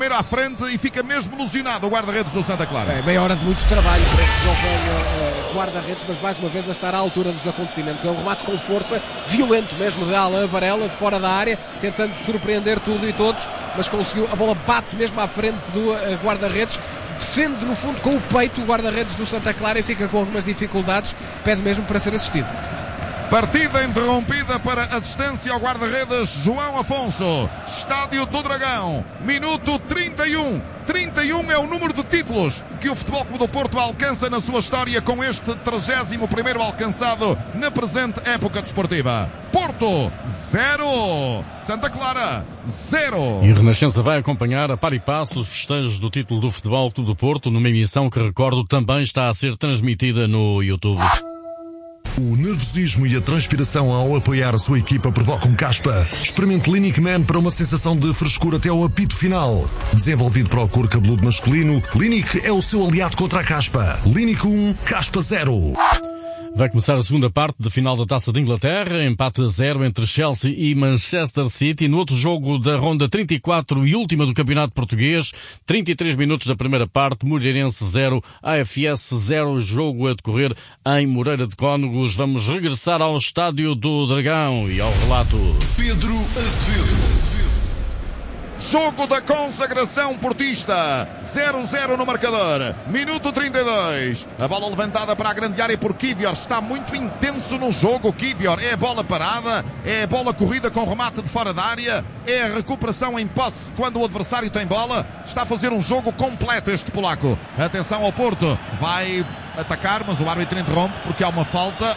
à frente e fica mesmo ilusionado o guarda-redes do Santa Clara. É meia hora de muito trabalho para este jovem guarda-redes, mas mais uma vez a estar à altura dos acontecimentos. É um remate com força, violento mesmo de Alan Varela, de fora da área, tentando surpreender tudo e todos, mas conseguiu, a bola bate mesmo à frente do guarda-redes, defende no fundo com o peito o guarda-redes do Santa Clara e fica com algumas dificuldades, pede mesmo para ser assistido. Partida interrompida para assistência ao guarda-redes João Afonso. Estádio do Dragão. Minuto 31. 31 é o número de títulos que o Futebol Clube do Porto alcança na sua história com este 31º alcançado na presente época desportiva. Porto, 0. Santa Clara, 0. E o Renascença vai acompanhar a par e passo os festejos do título do Futebol Clube do Porto numa emissão que, recordo, também está a ser transmitida no YouTube. O nervosismo e a transpiração ao apoiar a sua equipa provocam caspa. Experimente Clinic Man para uma sensação de frescura até ao apito final. Desenvolvido para o couro cabeludo masculino, Clinic é o seu aliado contra a caspa. Clinic 1, caspa 0. Vai começar a segunda parte da final da Taça de Inglaterra, empate a 0 entre Chelsea e Manchester City. No outro jogo da ronda 34 e última do Campeonato Português, 33 minutos da primeira parte, Moreirense 0, AFS 0, jogo a decorrer em Moreira de Cónegos. Vamos regressar ao Estádio do Dragão e ao relato Pedro Azevedo. Jogo da consagração portista. 0-0 no marcador. Minuto 32. A bola levantada para a grande área por Kivior. Está muito intenso no jogo. Kivior é a bola parada. É a bola corrida com remate de fora da área. É a recuperação em posse quando o adversário tem bola. Está a fazer um jogo completo este polaco. Atenção ao Porto. Vai atacar, mas o árbitro interrompe porque há uma falta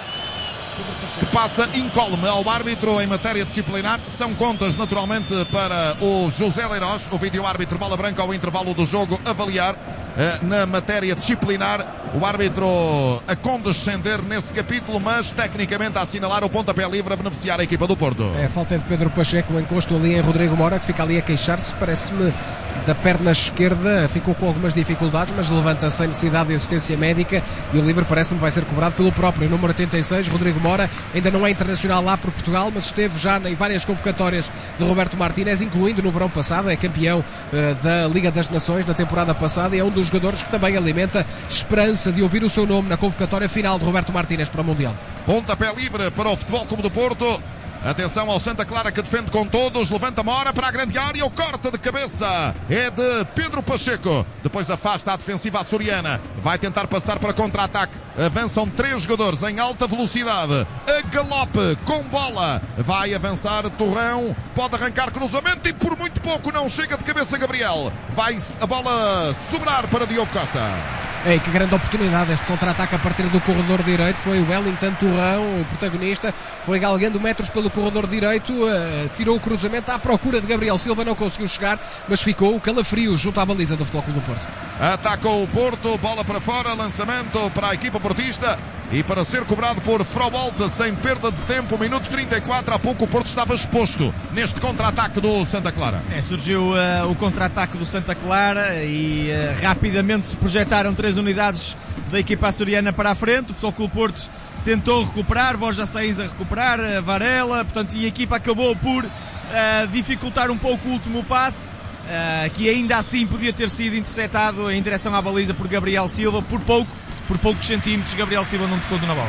que passa incólume ao árbitro em matéria disciplinar. São contas naturalmente para o José Leiroz, o vídeo-árbitro, bola branca ao intervalo do jogo, avaliar na matéria disciplinar. O árbitro a condescender nesse capítulo, mas tecnicamente a assinalar o pontapé livre a beneficiar a equipa do Porto. É a falta de Pedro Pacheco, o encosto ali em Rodrigo Mora, que fica ali a queixar-se, parece-me da perna esquerda, ficou com algumas dificuldades, mas levanta-se sem necessidade de assistência médica e o livre parece-me vai ser cobrado pelo próprio número 86, Rodrigo Mora. Ainda não é internacional lá por Portugal, mas esteve já em várias convocatórias de Roberto Martínez, incluindo no verão passado, é campeão da Liga das Nações na temporada passada e é um dos jogadores que também alimenta esperança de ouvir o seu nome na convocatória final de Roberto Martínez para o Mundial. Pontapé livre para o Futebol Clube do Porto. Atenção ao Santa Clara que defende com todos, levanta Mora para a grande área, o corte de cabeça é de Pedro Pacheco, depois afasta a defensiva açoriana, vai tentar passar para contra-ataque, avançam 3 jogadores em alta velocidade, a galope com bola, vai avançar Torrão, pode arrancar cruzamento e por muito pouco não chega de cabeça Gabriel, vai a bola sobrar para Diogo Costa. Ei, que grande oportunidade este contra-ataque a partir do corredor direito. Foi o Wellington Torrão, o protagonista, foi galgando metros pelo corredor direito, tirou o cruzamento à procura de Gabriel Silva, não conseguiu chegar, mas ficou o calafrio junto à baliza do Futebol Clube do Porto. Atacou o Porto, bola para fora, lançamento para a equipa portista e para ser cobrado por Fraubolta sem perda de tempo, minuto 34, há pouco o Porto estava exposto neste contra-ataque do Santa Clara. Surgiu o contra-ataque do Santa Clara e rapidamente se projetaram 3 unidades da equipa açoriana para a frente. O Futebol Clube Porto tentou recuperar, Borja Sainz a recuperar, Varela, portanto, e a equipa acabou por dificultar um pouco o último passe, que ainda assim podia ter sido interceptado em direção à baliza por Gabriel Silva, por poucos centímetros Gabriel Silva não tocou na bola.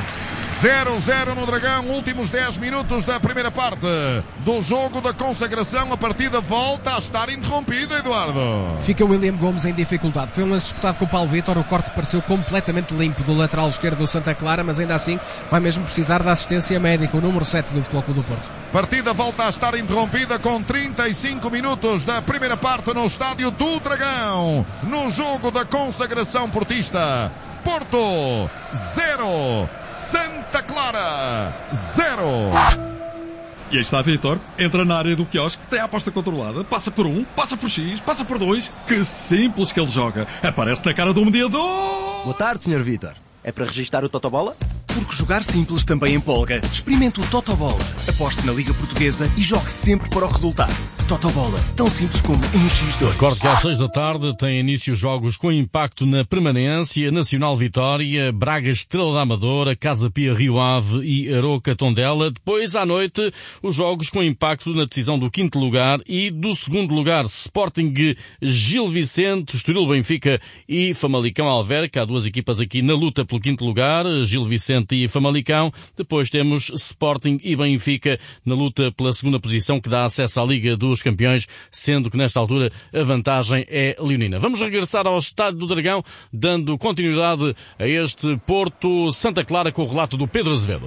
0-0 no Dragão, últimos 10 minutos da primeira parte do jogo da consagração. A partida volta a estar interrompida, Eduardo. Fica o William Gomes em dificuldade. Foi um lance disputado com o Paulo Vítor, o corte pareceu completamente limpo do lateral esquerdo do Santa Clara, mas ainda assim vai mesmo precisar da assistência médica, o número 7 do Futebol Clube do Porto. Partida volta a estar interrompida com 35 minutos da primeira parte no Estádio do Dragão, no jogo da consagração portista. Porto 0, Santa Clara 0. E aí está Vítor, entra na área do quiosque, tem a aposta controlada, passa por 1, passa por X, passa por 2. Que simples que ele joga. Aparece na cara do mediador. Boa tarde, Sr. Vítor. É para registar o Totobola? Porque jogar simples também empolga. Experimente o Totobola. Aposte na Liga Portuguesa e jogue sempre para o resultado. Totobola. Tão simples como 1x2. Recordo que às 6 da tarde têm início jogos com impacto na permanência: Nacional Vitória, Braga Estrela da Amadora, Casa Pia Rio Ave e Aroca Tondela. Depois, à noite, os jogos com impacto na decisão do 5º lugar e do 2º lugar: Sporting Gil Vicente, Estoril Benfica e Famalicão Alverca. Há duas equipas aqui na luta pelo 5º lugar, Gil Vicente e Famalicão. Depois temos Sporting e Benfica na luta pela 2ª posição, que dá acesso à Liga dos Campeões, sendo que nesta altura a vantagem é leonina. Vamos regressar ao Estádio do Dragão, dando continuidade a este Porto Santa Clara com o relato do Pedro Azevedo.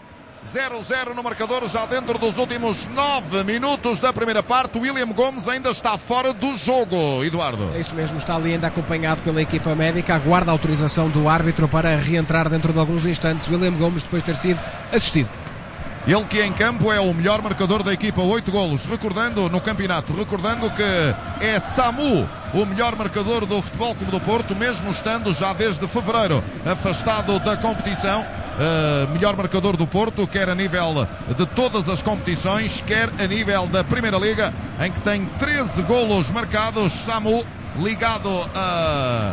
0-0 no marcador, já dentro dos últimos 9 minutos da primeira parte. William Gomes ainda está fora do jogo, Eduardo. É isso mesmo, está ali ainda acompanhado pela equipa médica, aguarda a autorização do árbitro para reentrar dentro de alguns instantes. William Gomes, depois de ter sido assistido. Ele que em campo é o melhor marcador da equipa, 8 golos, no campeonato, recordando que é Samu o melhor marcador do Futebol Clube do Porto, mesmo estando já desde fevereiro afastado da competição. Melhor marcador do Porto, quer a nível de todas as competições, quer a nível da Primeira Liga, em que tem 13 golos marcados. Samu ligado a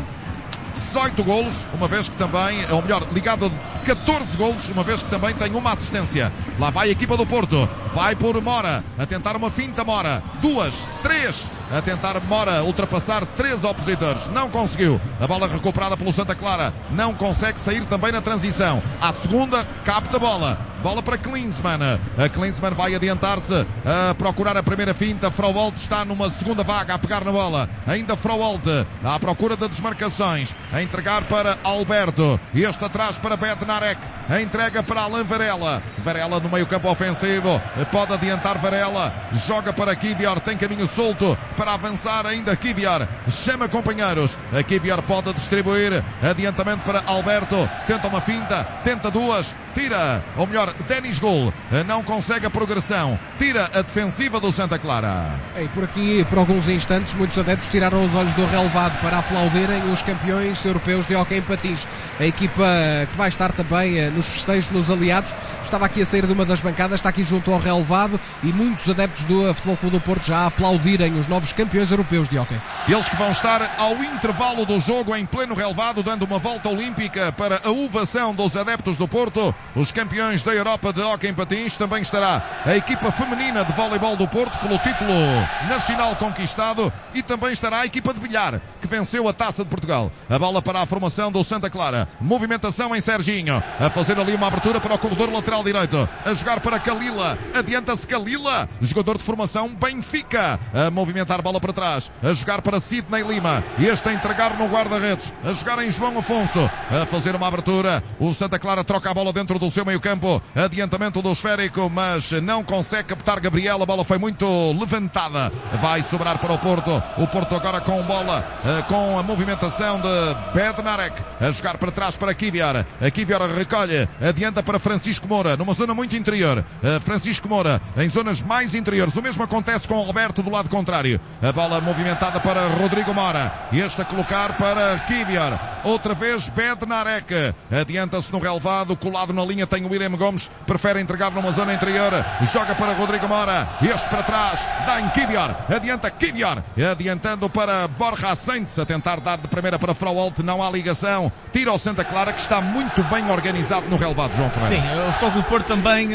18 golos, uma vez que também, ou melhor, ligado a 14 golos, uma vez que também tem uma assistência. Lá vai a equipa do Porto, vai por Mora, a tentar uma finta Mora, 2, 3, a tentar Mora ultrapassar 3 opositores, não conseguiu. A bola recuperada pelo Santa Clara, não consegue sair também na transição. À segunda, capta a bola para Klinsmann. A Klinsmann vai adiantar-se a procurar a primeira finta. Frauolt está numa segunda vaga a pegar na bola. Ainda Frauolt à procura de desmarcações, a entregar para Alberto, e este atrás para Bednarek. A entrega para Alain Varela. Varela no meio campo ofensivo, pode adiantar Varela, joga para Kivior, tem caminho solto para avançar ainda. Kivior chama companheiros, a Kivior pode distribuir, adiantamento para Alberto, tenta uma finta, tenta duas, tira, ou melhor, Denis Gol não consegue a progressão, tira a defensiva do Santa Clara. E por aqui, por alguns instantes, muitos adeptos tiraram os olhos do relevado para aplaudirem os campeões europeus de hóquei em patins. A equipa que vai estar também nos festejos nos aliados estava aqui a sair de uma das bancadas, está aqui junto ao relevado, e muitos adeptos do Futebol Clube do Porto já a aplaudirem os novos campeões europeus de hóquei. Eles que vão estar ao intervalo do jogo em pleno relevado, dando uma volta olímpica para a ovação dos adeptos do Porto. Os campeões da Europa de hóquei em patins. Também estará a equipa feminina de voleibol do Porto pelo título nacional conquistado, e também estará a equipa de bilhar que venceu a Taça de Portugal. A bola para a formação do Santa Clara, movimentação em Serginho, a fazer ali uma abertura para o corredor lateral direito, a jogar para Kalila, adianta-se Kalila, jogador de formação Benfica, a movimentar a bola para trás, a jogar para Sidney Lima, e este a entregar no guarda-redes, a jogar em João Afonso, a fazer uma abertura. O Santa Clara troca a bola dentro do seu meio campo, adiantamento do esférico, mas não consegue captar Gabriel. A bola foi muito levantada, vai sobrar para o Porto agora com bola, com a movimentação de Bednarek, a jogar para trás para Kivior. A Kivior recolhe, adianta para Francisco Moura, numa zona muito interior. Francisco Moura em zonas mais interiores. O mesmo acontece com Alberto do lado contrário. A bola movimentada para Rodrigo Mora, e este a colocar para Kivior. Outra vez Bednarek, adianta-se no relevado, colado na linha tem o William Gomes, prefere entregar numa zona interior, joga para Rodrigo Mora, este para trás, dá em Kivior, adianta Kivior, adiantando para Borja Sainz, a tentar dar de primeira para Frauolt, não há ligação, tira o Santa Clara, que está muito bem organizado no relevado, João Ferreira. Sim, o Futebol Clube do Porto também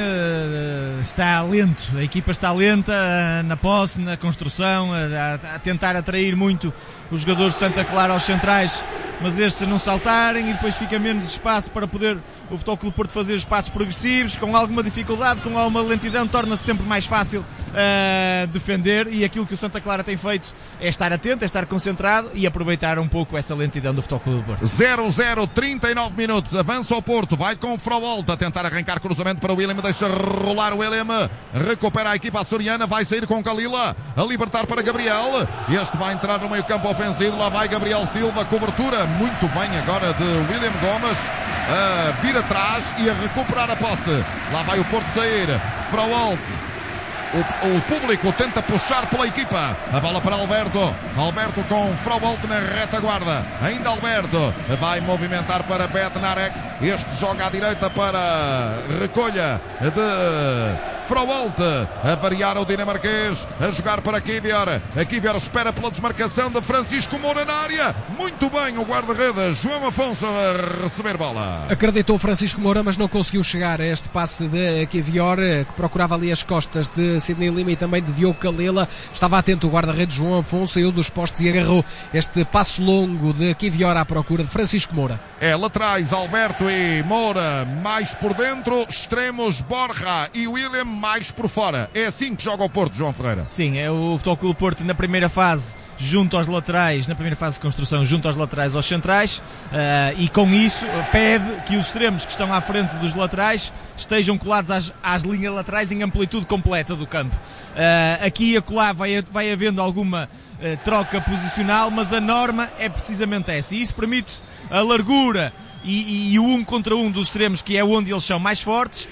está lento, a equipa está lenta na posse, na construção, a tentar atrair muito os jogadores de Santa Clara aos centrais, mas estes a não saltarem, e depois fica menos espaço para poder o Futebol Clube do Porto fazer os passos progressivos, com alguma dificuldade, com alguma lentidão, torna-se sempre mais fácil defender, e aquilo que o Santa Clara tem feito é estar atento, é estar concentrado e aproveitar um pouco essa lentidão do Futebol Clube do Porto. 0-0, 39 minutos, avança o Porto, vai com o Frauolt a tentar arrancar cruzamento para o William, deixa rolar o William, recupera a equipa açoriana, vai sair com Kalila, a libertar para Gabriel, este vai entrar no meio campo ofensivo, lá vai Gabriel Silva, cobertura muito bem agora de William Gomes, a vir atrás e a recuperar a posse. Lá vai o Porto sair, Frauolt. O público tenta puxar pela equipa. A bola para Alberto. Alberto com Frauolt na retaguarda. Ainda Alberto vai movimentar para Bednarek. Este joga à direita para recolha de Froholt a variar o dinamarquês, a jogar para Kivior. A Kivior espera pela desmarcação de Francisco Moura na área. Muito bem o guarda-redes João Afonso a receber bola. Acreditou Francisco Moura, mas não conseguiu chegar a este passe de Kivior, que procurava ali as costas de Sidney Lima e também de Diogo Calila. Estava atento o guarda-redes João Afonso, saiu dos postos e agarrou este passo longo de Kivior à procura de Francisco Moura. É laterais, Alberto e Moura mais por dentro, extremos Borja e William mais por fora. É assim que joga o Porto, João Ferreira. Sim, é o Futebol Clube Porto na primeira fase junto aos laterais, na primeira fase de construção junto aos laterais aos centrais, e com isso pede que os extremos que estão à frente dos laterais estejam colados às linhas laterais em amplitude completa do campo. Aqui e acolá vai havendo alguma troca posicional, mas a norma é precisamente essa, e isso permite a largura e o 1 contra 1 dos extremos, que é onde eles são mais fortes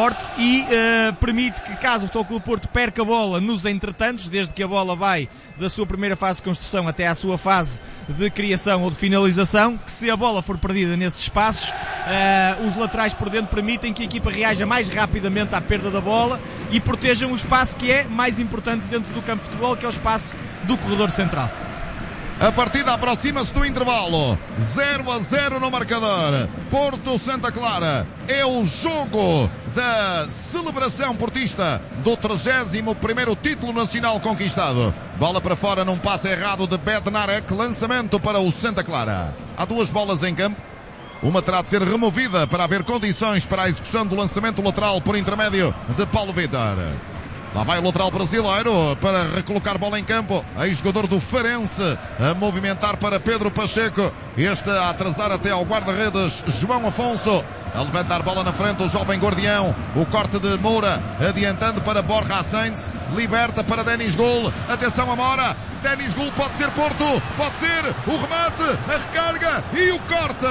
e permite que, caso o Futebol Clube Porto perca a bola nos entretantos, desde que a bola vai da sua primeira fase de construção até à sua fase de criação ou de finalização, que se a bola for perdida nesses espaços, os laterais por dentro permitem que a equipa reaja mais rapidamente à perda da bola e protejam o espaço que é mais importante dentro do campo de futebol, que é o espaço do corredor central. A partida aproxima-se do intervalo. 0-0 no marcador. Porto Santa Clara. É o jogo da celebração portista do 31º título nacional conquistado. Bola para fora num passe errado de Bednarek. Lançamento para o Santa Clara. Há duas bolas em campo. Uma terá de ser removida para haver condições para a execução do lançamento lateral por intermédio de Paulo Vitor. Lá vai o lateral brasileiro para recolocar bola em campo. Ex-jogador do Farense a movimentar para Pedro Pacheco. Este a atrasar até ao guarda-redes João Afonso. A levantar bola na frente o jovem guardião. O corte de Moura adiantando para Borja Sainz. Liberta para Denis Gol. Atenção a Moura. Denis Gol pode ser Porto. Pode ser o remate. A recarga e o corte.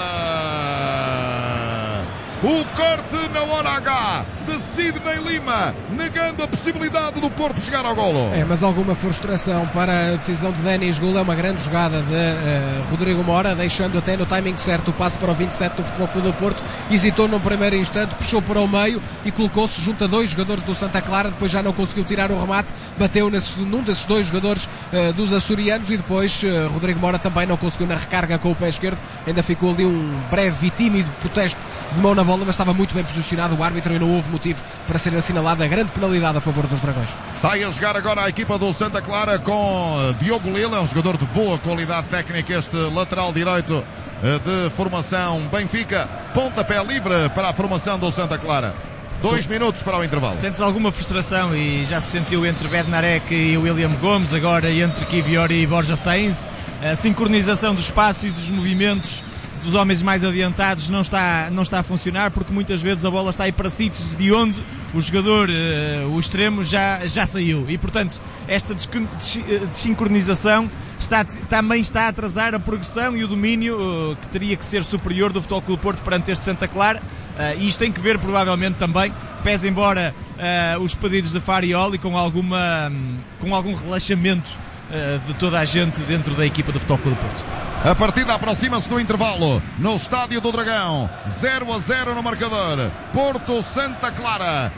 O corte na hora H de Sidney Lima, negando a possibilidade do Porto chegar ao golo. Mas alguma frustração para a decisão de Denis Gol. É uma grande jogada de Rodrigo Moura, deixando até no timing certo o passe para o 27 do Futebol Clube do Porto. Hesitou num primeiro instante, puxou para o meio e colocou-se junto a dois jogadores do Santa Clara. Depois já não conseguiu tirar o remate, bateu num desses dois jogadores dos açorianos, e depois Rodrigo Moura também não conseguiu na recarga com o pé esquerdo. Ainda ficou ali um breve e tímido protesto de mão na bola, mas estava muito bem posicionado o árbitro e não houve motivo para ser assinalada a grande penalidade a favor dos Dragões. Sai a jogar agora a equipa do Santa Clara com Diogo Lila, um jogador de boa qualidade técnica, este lateral direito de formação Benfica. Pontapé livre para a formação do Santa Clara. 2 minutos para o intervalo. Sentes alguma frustração, e já se sentiu entre Bednarek e William Gomes, agora entre Kivior e Borja Sainz? A sincronização do espaço e dos movimentos dos homens mais adiantados não está a funcionar, porque muitas vezes a bola está aí para sítios de onde o jogador, o extremo, já saiu, e portanto esta desincronização também está a atrasar a progressão e o domínio que teria que ser superior do Futebol Clube Porto perante este Santa Clara. E isto tem que ver provavelmente também, pese embora os pedidos de Farioli, com algum relaxamento de toda a gente dentro da equipa do Futebol Clube Porto. A partida aproxima-se do intervalo no Estádio do Dragão. 0-0 no marcador. Porto Santa Clara.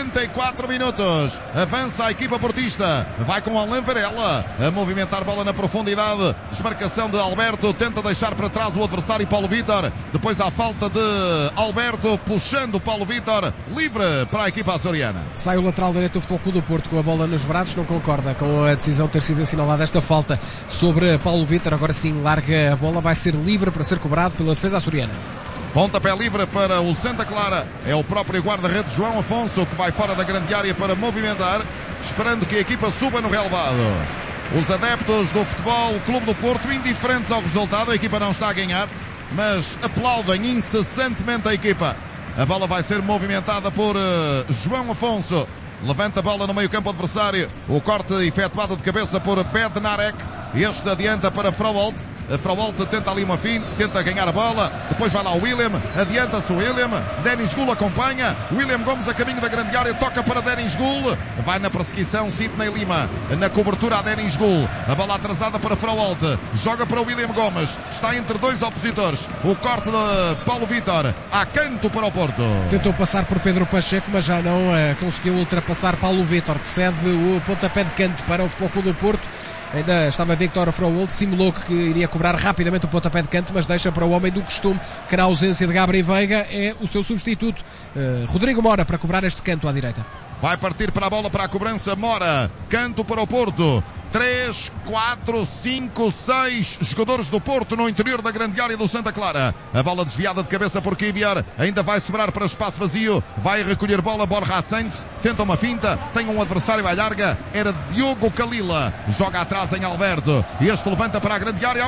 44 minutos. Avança a equipa portista. Vai com Alain Varela a movimentar bola na profundidade. Desmarcação de Alberto. Tenta deixar para trás o adversário Paulo Vitor. Depois a falta de Alberto, puxando Paulo Vitor. Livre para a equipa açoriana. Sai o lateral direito do Futebol Clube do Porto com a bola nos braços. Não concorda com a decisão ter sido assinalada esta falta sobre Paulo Vitor. Agora sim larga a bola, vai ser livre para ser cobrado pela defesa açoriana. Pontapé livre para o Santa Clara. É o próprio guarda-redes João Afonso que vai fora da grande área para movimentar, esperando que a equipa suba no relevado. Os adeptos do Futebol Clube do Porto, indiferentes ao resultado, a equipa não está a ganhar, mas aplaudem incessantemente a equipa. A bola vai ser movimentada por João Afonso. Levanta a bola no meio campo adversário. O corte efetuado de cabeça por Bednarek. Este adianta para Frauolt. Frauolt tenta ali uma fim, tenta ganhar a bola. Depois vai lá o William. Adianta-se o William. Denis Gul acompanha. William Gomes a caminho da grande área. Toca para Denis Gul. Vai na perseguição Sidney Lima. Na cobertura a Denis Gul. A bola atrasada para Frauolt. Joga para o William Gomes. Está entre dois opositores. O corte de Paulo Vítor. Há canto para o Porto. Tentou passar por Pedro Pacheco, mas já não conseguiu ultrapassar Paulo Vítor, que cede o pontapé de canto para o Futebol Clube do Porto. Ainda estava Victor Frauolt, simulou que iria cobrar rapidamente o pontapé de canto, mas deixa para o homem do costume, que na ausência de Gabriel Veiga é o seu substituto, Rodrigo Mora, para cobrar este canto à direita. Vai partir para a bola, para a cobrança Mora. Canto para o Porto. 3, 4, 5, 6 jogadores do Porto no interior da grande área do Santa Clara. A bola desviada de cabeça por Kivior. Ainda vai sobrar para espaço vazio. Vai recolher bola Borja Sainz. Tenta uma finta. Tem um adversário à larga. Era Diogo Calila. Joga atrás em Alberto. E este levanta para a grande área.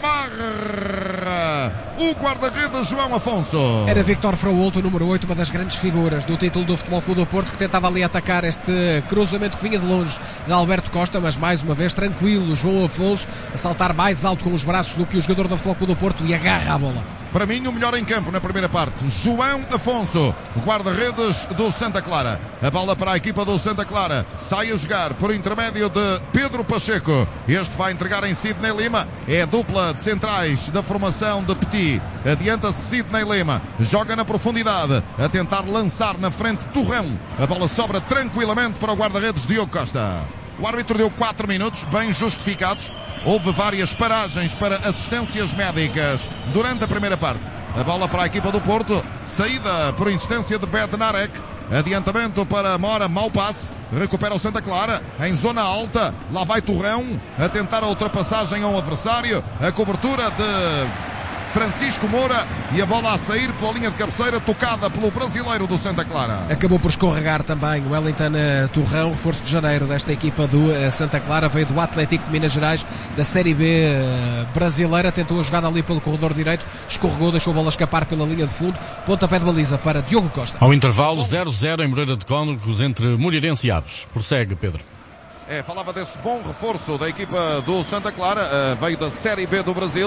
Amarra o guarda-redes João Afonso. Era Victor Frauolt, o número 8, uma das grandes figuras do título do Futebol Clube do Porto, que tentava ali atacar este cruzamento que vinha de longe de Alberto Costa, mas mais uma vez tranquilo, João Afonso a saltar mais alto com os braços do que o jogador do Futebol Clube do Porto e agarra a bola. Para mim, o melhor em campo na primeira parte, João Afonso, guarda-redes do Santa Clara. A bola para a equipa do Santa Clara. Sai a jogar por intermédio de Pedro Pacheco. Este vai entregar em Sidney Lima. É a dupla de centrais da formação de Petit. Adianta-se Sidney Lima. Joga na profundidade. A tentar lançar na frente Torrão. A bola sobra tranquilamente para o guarda-redes Diogo Costa. O árbitro deu 4 minutos, bem justificados. Houve várias paragens para assistências médicas durante a primeira parte. A bola para a equipa do Porto. Saída por insistência de Bednarek. Adiantamento para Mora, mau passe. Recupera o Santa Clara em zona alta. Lá vai Torrão a tentar a ultrapassagem a um adversário. A cobertura de Francisco Moura e a bola a sair pela linha de cabeceira, tocada pelo brasileiro do Santa Clara. Acabou por escorregar também o Wellington Torrão, reforço de janeiro desta equipa do Santa Clara, veio do Atlético de Minas Gerais, da Série B brasileira, tentou a jogada ali pelo corredor direito, escorregou, deixou a bola escapar pela linha de fundo, pontapé de baliza para Diogo Costa. Ao intervalo, 0-0 em Moreira de Cónicos entre Moreirense e Aves. Prossegue, Pedro. Falava desse bom reforço da equipa do Santa Clara, veio da Série B do Brasil,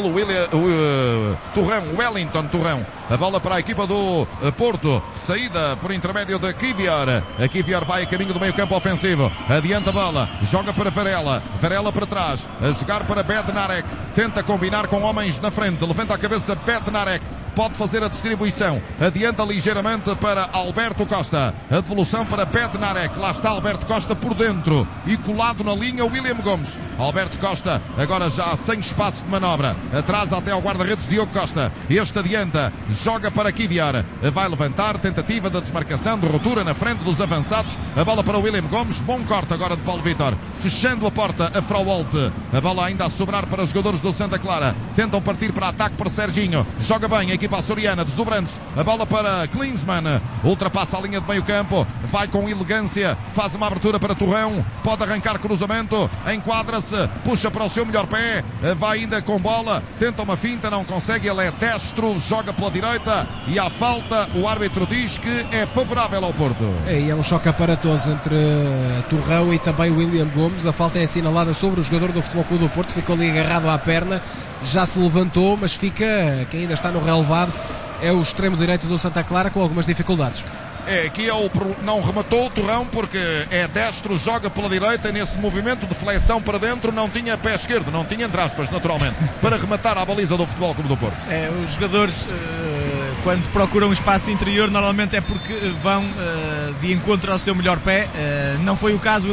Wellington Torrão. A bola para a equipa do Porto, saída por intermédio de Kivior. A Kivior vai a caminho do meio campo ofensivo, adianta a bola, joga para Varela, Varela para trás, a jogar para Bednarek, tenta combinar com homens na frente, levanta a cabeça Bednarek. Pode fazer a distribuição, adianta ligeiramente para Alberto Costa, a devolução para Bednarek, lá está Alberto Costa por dentro e colado na linha William Gomes. Alberto Costa agora já sem espaço de manobra, atrás até ao guarda-redes Diogo Costa, este adianta, joga para Kivior, vai levantar, tentativa de desmarcação, de ruptura na frente dos avançados, a bola para William Gomes, bom corte agora de Paulo Vítor, fechando a porta a Frauolt, a bola ainda a sobrar para os jogadores do Santa Clara, tentam partir para ataque para Serginho, joga bem a equipa açoriana, desobrando-se, a bola para Klinsmann, ultrapassa a linha de meio campo, vai com elegância, faz uma abertura para Torrão, pode arrancar cruzamento, enquadra-se, puxa para o seu melhor pé, vai ainda com bola, tenta uma finta, não consegue, ele é destro, joga pela direita e à falta o árbitro diz que é favorável ao Porto. É um choque aparatoso entre Torrão e também William Gomes, a falta é assinalada sobre o jogador do Futebol Clube do Porto, ficou ali agarrado à perna, já se levantou, mas fica, quem ainda está no relevado é o extremo direito do Santa Clara com algumas dificuldades. Aqui não rematou o Torrão porque é destro, joga pela direita e nesse movimento de flexão para dentro não tinha pé esquerdo, não tinha entre aspas naturalmente, para rematar a baliza do Futebol Clube do Porto. Os jogadores quando procuram espaço interior normalmente é porque vão de encontro ao seu melhor pé, não foi o caso,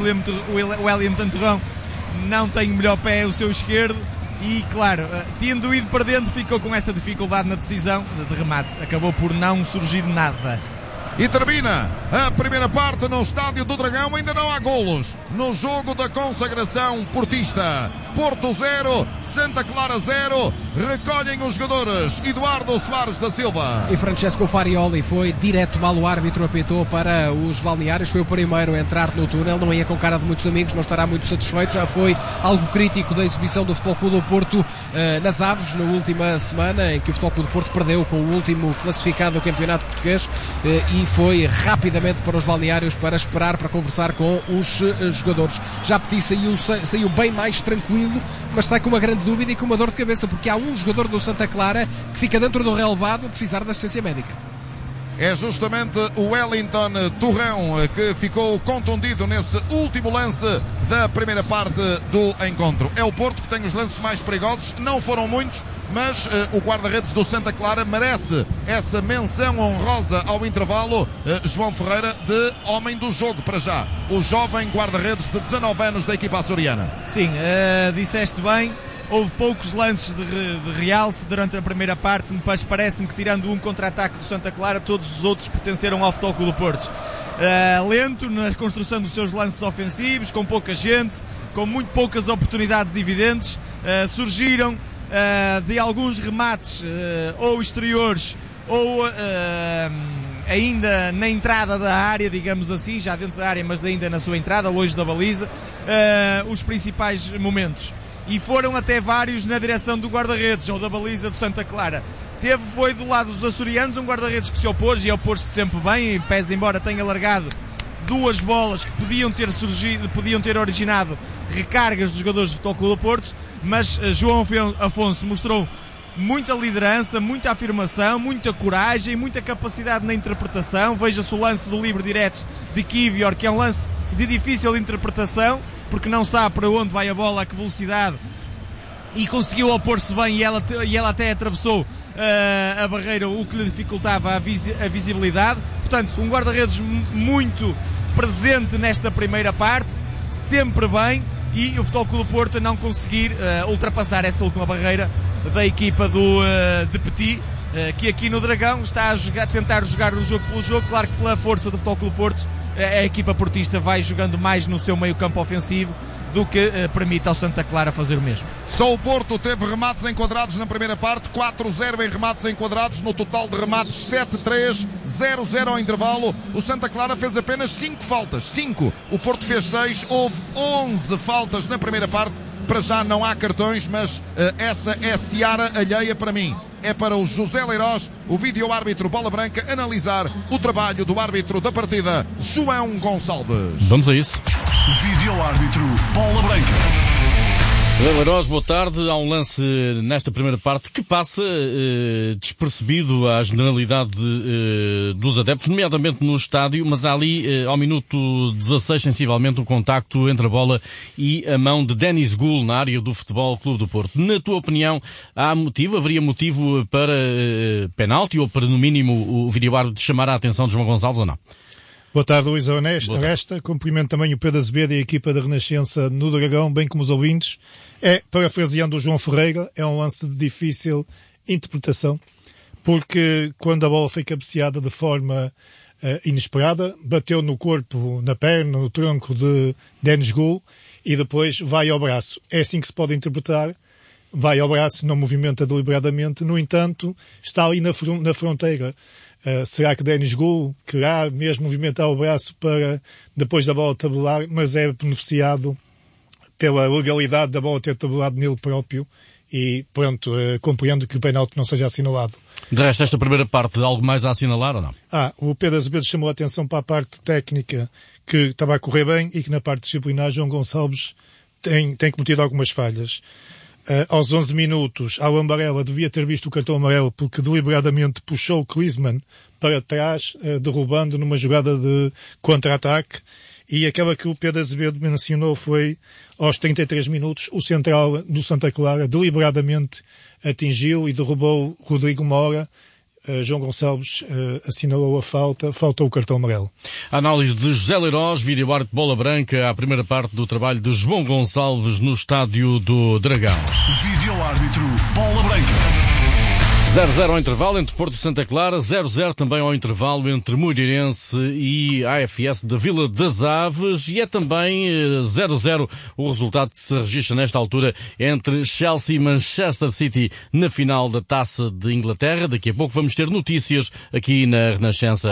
o Wellington Torrão não tem o melhor pé, o seu esquerdo. E claro, tendo ido para dentro, ficou com essa dificuldade na decisão de remate. Acabou por não surgir nada. E termina a primeira parte no Estádio do Dragão. Ainda não há golos no jogo da consagração portista. Porto 0, Santa Clara 0. Recolhem os jogadores Eduardo Soares da Silva e Francesco Farioli. Foi direto, mal o árbitro apitou para os balneários. Foi o primeiro a entrar no túnel. Não ia com cara de muitos amigos, não estará muito satisfeito. Já foi algo crítico da exibição do Futebol Clube do Porto nas Aves na última semana, em que o Futebol Clube do Porto perdeu com o último classificado do Campeonato Português, e foi rapidamente para os balneários para esperar, para conversar com os jogadores. Já Petit saiu bem mais tranquilo tranquilo, mas sai com uma grande dúvida e com uma dor de cabeça, porque há um jogador do Santa Clara que fica dentro do relevado a precisar da assistência médica. É justamente o Wellington Torrão que ficou contundido nesse último lance da primeira parte do encontro. É o Porto que tem os lances mais perigosos, não foram muitos, mas o guarda-redes do Santa Clara merece essa menção honrosa ao intervalo. João Ferreira, de homem do jogo para já, o jovem guarda-redes de 19 anos da equipa açoriana. Sim, disseste bem. Houve poucos lances de realce durante a primeira parte, mas parece-me que, tirando um contra-ataque do Santa Clara, todos os outros pertenceram ao Futebol Clube do Porto. Lento na construção dos seus lances ofensivos, com pouca gente, com muito poucas oportunidades evidentes. Surgiram de alguns remates ou exteriores ou ainda na entrada da área, digamos assim, já dentro da área, mas ainda na sua entrada, longe da baliza, os principais momentos. E foram até vários na direção do guarda-redes ou da baliza do Santa Clara. Foi do lado dos açorianos um guarda-redes que se opôs, e opôs-se sempre bem, e pese embora tenha largado duas bolas que podiam ter originado recargas dos jogadores do Futebol Clube do Porto, mas João Afonso mostrou muita liderança, muita afirmação, muita coragem, muita capacidade na interpretação. Veja-se o lance do livre direto de Kivior, que é um lance de difícil interpretação, porque não sabe para onde vai a bola, a que velocidade, e conseguiu opor-se bem, e ela até atravessou a barreira, o que lhe dificultava a visibilidade. Portanto, um guarda-redes muito presente nesta primeira parte, sempre bem, e o Futebol Clube do Porto a não conseguir ultrapassar essa última barreira da equipa de Petit, que aqui no Dragão está a tentar jogar o jogo pelo jogo. Claro que pela força do Futebol Clube do Porto, a equipa portista vai jogando mais no seu meio campo ofensivo do que permite ao Santa Clara fazer o mesmo. Só o Porto teve remates enquadrados na primeira parte, 4-0 em remates enquadrados, no total de remates 7-3, 0-0 ao intervalo. O Santa Clara fez apenas 5 faltas, 5. O Porto fez 6, houve 11 faltas na primeira parte. Para já não há cartões, mas essa é seara alheia para mim. É para o José Leiroz, o vídeo-árbitro Bola Branca, analisar o trabalho do árbitro da partida, João Gonçalves. Vamos a isso. Vídeo-árbitro Bola Branca. Leiroz, boa tarde. Há um lance nesta primeira parte que passa despercebido à generalidade dos adeptos, nomeadamente no estádio, mas há ali, ao minuto 16, sensivelmente, um contacto entre a bola e a mão de Denis Goul na área do Futebol Clube do Porto. Na tua opinião, haveria motivo para penalti ou para, no mínimo, o vídeo-árbitro chamar a atenção de João Gonçalves ou não? Boa tarde, Luís Aresta. Cumprimento também o Pedro Azevedo e a equipa da Renascença no Dragão, bem como os ouvintes. Parafraseando o João Ferreira, é um lance de difícil interpretação, porque quando a bola foi cabeceada de forma inesperada, bateu no corpo, na perna, no tronco de Denis Goul e depois vai ao braço. É assim que se pode interpretar. Vai ao braço, não movimenta deliberadamente. No entanto, está ali na fronteira. Será que Denis Goul querá mesmo movimentar o braço para depois da bola tabelar, mas é beneficiado pela legalidade da bola ter tabelado nele próprio e pronto, compreendo que o penalti não seja assinalado. De resto, esta primeira parte, algo mais a assinalar ou não? O Pedro Azevedo chamou a atenção para a parte técnica, que estava a correr bem, e que na parte disciplinar João Gonçalves tem cometido algumas falhas. Aos 11 minutos, Alan Barella devia ter visto o cartão amarelo porque deliberadamente puxou o Klinsmann para trás, derrubando numa jogada de contra-ataque. E aquela que o Pedro Azevedo mencionou foi, aos 33 minutos, o central do Santa Clara deliberadamente atingiu e derrubou Rodrigo Mora. João Gonçalves assinalou a falta, faltou o cartão amarelo. A análise de José Leiroz, vídeo-árbitro Bola Branca, a primeira parte do trabalho de João Gonçalves no estádio do Dragão. Vídeo-árbitro Bola Branca. 0-0 ao intervalo entre Porto e Santa Clara, 0-0 também ao intervalo entre Moreirense e AFS da Vila das Aves, e é também 0-0 o resultado que se registra nesta altura entre Chelsea e Manchester City na final da Taça de Inglaterra. Daqui a pouco vamos ter notícias aqui na Renascença.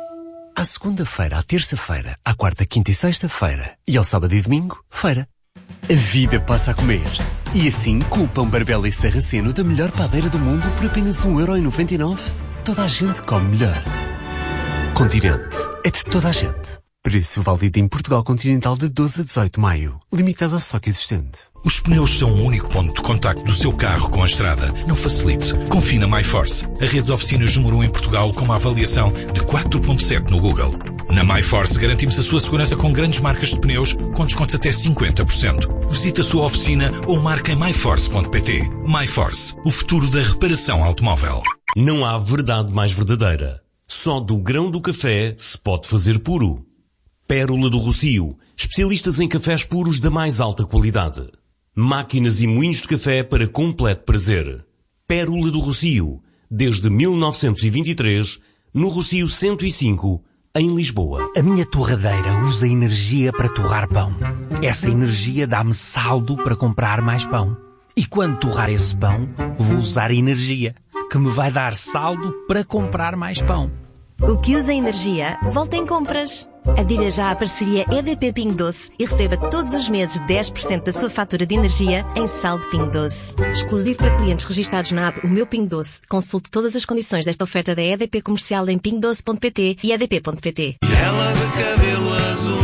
À segunda-feira, à terça-feira, à quarta, quinta e sexta-feira e ao sábado e domingo, feira. A vida passa a comer. E assim, com o pão Barbela e Sarraceno da melhor padeira do mundo por apenas 1,99€, toda a gente come melhor. Continente. É de toda a gente. Preço válido em Portugal Continental de 12 a 18 de maio. Limitado ao estoque existente. Os pneus são o único ponto de contacto do seu carro com a estrada. Não facilite. Confie na MyForce, a rede de oficinas número 1 em Portugal com uma avaliação de 4.7 no Google. Na MyForce garantimos a sua segurança com grandes marcas de pneus com descontos até 50%. Visite a sua oficina ou marque em myforce.pt. MyForce, o futuro da reparação automóvel. Não há verdade mais verdadeira. Só do grão do café se pode fazer puro. Pérola do Rossio, especialistas em cafés puros da mais alta qualidade. Máquinas e moinhos de café para completo prazer. Pérola do Rossio, desde 1923, no Rossio 105, em Lisboa. A minha torradeira usa energia para torrar pão. Essa energia dá-me saldo para comprar mais pão. E quando torrar esse pão, vou usar energia, que me vai dar saldo para comprar mais pão. O que usa energia, volta em compras. Adira já à parceria EDP Pingo Doce e receba todos os meses 10% da sua fatura de energia em saldo Pingo Doce. Exclusivo para clientes registados na app O Meu Pingo Doce. Consulte todas as condições desta oferta da EDP Comercial em pingodoce.pt e edp.pt. E ela de cabelo azul.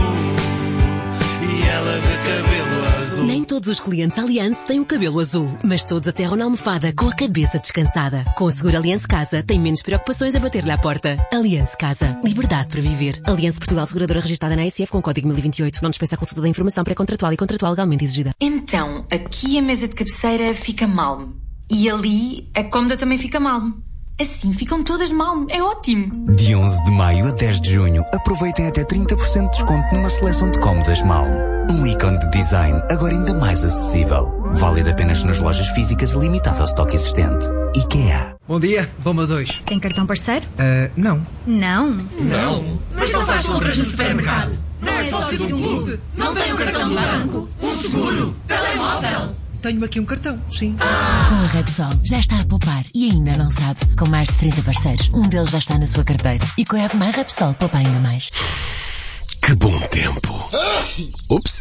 E ela de cabelo azul. Nem todos os clientes Allianz têm o cabelo azul, mas todos aterram na almofada com a cabeça descansada. Com o seguro Allianz Casa, tem menos preocupações a bater-lhe à porta. Allianz Casa. Liberdade para viver. Allianz Portugal, seguradora registrada na ASF com código 1028. Não dispensa a consulta da informação pré-contratual e contratual legalmente exigida. Então, aqui a mesa de cabeceira fica mal. E ali a cômoda também fica mal. Assim ficam todas mal. É ótimo. De 11 de maio a 10 de junho, aproveitem até 30% de desconto numa seleção de cômodas Malm. Um ícone de design agora ainda mais acessível. Válido apenas nas lojas físicas e limitado ao estoque existente. IKEA. Bom dia, bomba 2. Tem cartão parceiro? Não. Não? Não. Mas não faz compras no supermercado? Não é sócio de um clube? Não tem um cartão de banco? Um seguro? Telemóvel? Tenho aqui um cartão, sim. Com a Repsol já está a poupar e ainda não sabe. Com mais de 30 parceiros, um deles já está na sua carteira. E com a app Mais Repsol poupa ainda mais. Que bom tempo. Ups.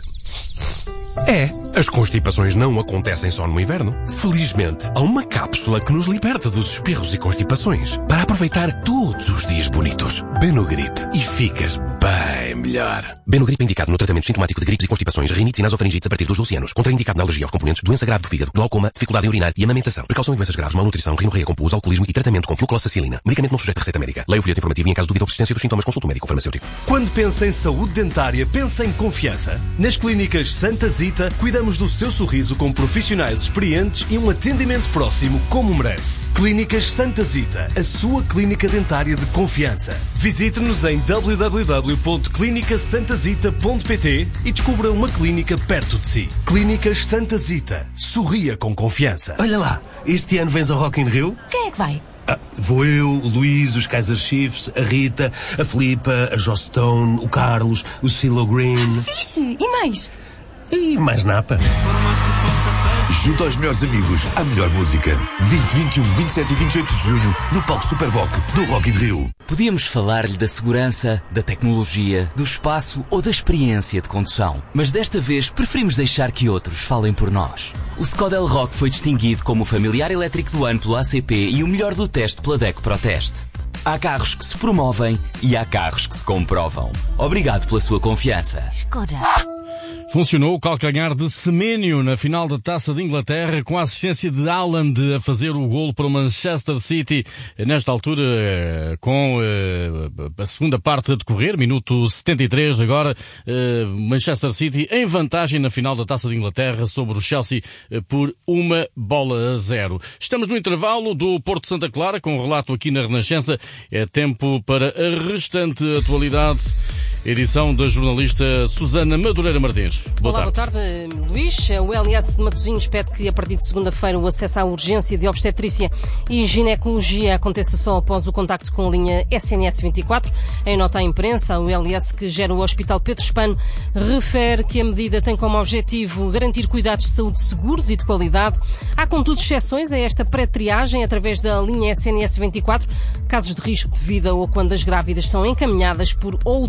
As constipações não acontecem só no inverno. Felizmente, há uma cápsula que nos liberta dos espirros e constipações para aproveitar todos os dias bonitos. Benogrip. E ficas bem melhor. Benogrip é indicado no tratamento sintomático de gripes e constipações, rinites e nasofaringites a partir dos 12 anos. Contraindicado na alergia aos componentes, doença grave do fígado, glaucoma, dificuldade em urinar e amamentação. Precaução em doenças graves, malnutrição, rinorreia com pus, alcoolismo e tratamento com flucloxacilina. Medicamento não sujeito a receita médica. Leia o folheto informativo e em caso de dúvida ou persistência dos sintomas, consulte o médico ou farmacêutico. Quando pensa em saúde dentária, pensa em confiança. Nas clínicas Santa Zita, cuidamos do seu sorriso com profissionais experientes e um atendimento próximo como merece. Clínicas Santa Zita, a sua clínica dentária de confiança. Visite-nos em www.clinicasantazita.pt e descubra uma clínica perto de si. Clínicas Santa Zita. Sorria com confiança. Olha lá, este ano vens ao Rock in Rio? Quem é que vai? Vou eu, o Luís, os Kaiser Chiefs, a Rita, a Filipa, a Joss Stone, o Carlos, o Silo Green. Fixe! E mais? E mais napa. Junto aos melhores amigos, à melhor música. 20, 21, 27 e 28 de junho, no palco Superboc do Rock in Rio. Podíamos falar-lhe da segurança, da tecnologia, do espaço ou da experiência de condução. Mas desta vez preferimos deixar que outros falem por nós. O Skoda Elroq foi distinguido como o familiar elétrico do ano pelo ACP e o melhor do teste pela DECO ProTeste. Há carros que se promovem e há carros que se comprovam. Obrigado pela sua confiança. Skoda. Funcionou o calcanhar de Semenyo na final da Taça de Inglaterra com a assistência de Haaland a fazer o golo para o Manchester City. Nesta altura, com a segunda parte a decorrer, minuto 73 agora, Manchester City em vantagem na final da Taça de Inglaterra sobre o Chelsea por 1-0. Estamos no intervalo do Porto Santa Clara com um relato aqui na Renascença. É tempo para a restante atualidade. Edição da jornalista Susana Madureira Martins. Boa tarde, Luís. O LS de Matosinhos pede que a partir de segunda-feira o acesso à urgência de obstetrícia e ginecologia aconteça só após o contacto com a linha SNS 24. Em nota à imprensa, o LS que gera o Hospital Pedro Spano refere que a medida tem como objetivo garantir cuidados de saúde seguros e de qualidade. Há, contudo, exceções a esta pré-triagem através da linha SNS 24, casos de risco de vida ou quando as grávidas são encaminhadas por outros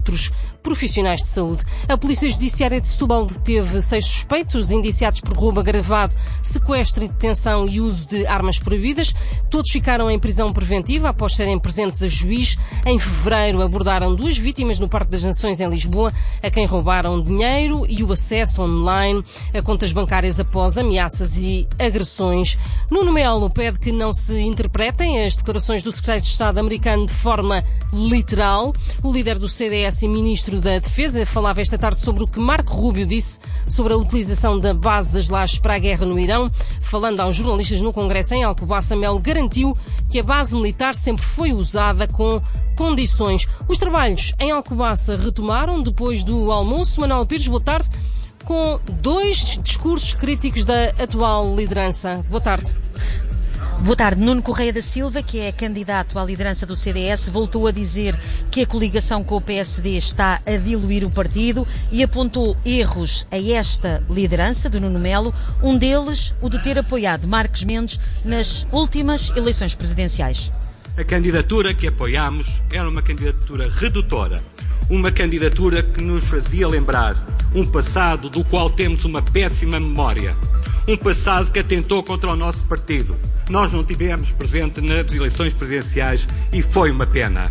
profissionais de saúde. A Polícia Judiciária de Setúbal deteve 6 suspeitos indiciados por roubo agravado, sequestro e detenção e uso de armas proibidas. Todos ficaram em prisão preventiva após serem presentes a juiz. Em fevereiro abordaram 2 vítimas no Parque das Nações em Lisboa, a quem roubaram dinheiro e o acesso online a contas bancárias após ameaças e agressões. Nuno Melo pede que não se interpretem as declarações do secretário de Estado americano de forma literal. O líder do CDS e ministro da Defesa falava esta tarde sobre o que Marco Rubio disse sobre a utilização da base das lajes para a guerra no Irão. Falando aos jornalistas no Congresso em Alcobaça, Melo garantiu que a base militar sempre foi usada com condições. Os trabalhos em Alcobaça retomaram depois do almoço. Manuel Pires, boa tarde, com 2 discursos críticos da atual liderança. Boa tarde. Boa tarde. Nuno Correia da Silva, que é candidato à liderança do CDS, voltou a dizer que a coligação com o PSD está a diluir o partido e apontou erros a esta liderança de Nuno Melo, um deles o de ter apoiado Marques Mendes nas últimas eleições presidenciais. A candidatura que apoiámos era uma candidatura redutora, uma candidatura que nos fazia lembrar um passado do qual temos uma péssima memória, um passado que atentou contra o nosso partido. Nós não tivemos presente nas eleições presidenciais e foi uma pena.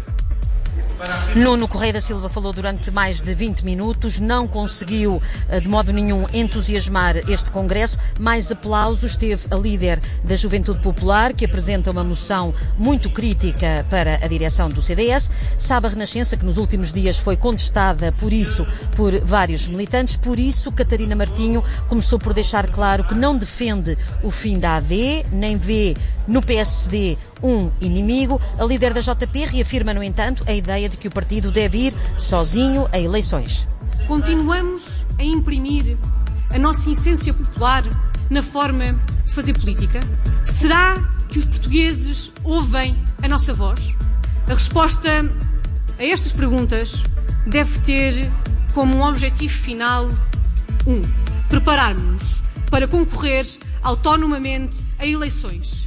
Nuno Correia da Silva falou durante mais de 20 minutos, não conseguiu de modo nenhum entusiasmar este Congresso. Mais aplausos teve a líder da Juventude Popular, que apresenta uma moção muito crítica para a direção do CDS. Sabe a Renascença que nos últimos dias foi contestada por isso por vários militantes. Por isso, Catarina Martinho começou por deixar claro que não defende o fim da AD, nem vê no PSD um inimigo. A líder da JP reafirma, no entanto, a ideia de que o partido deve ir sozinho a eleições. Continuamos a imprimir a nossa essência popular na forma de fazer política? Será que os portugueses ouvem a nossa voz? A resposta a estas perguntas deve ter como um objetivo final preparar-nos para concorrer autonomamente a eleições.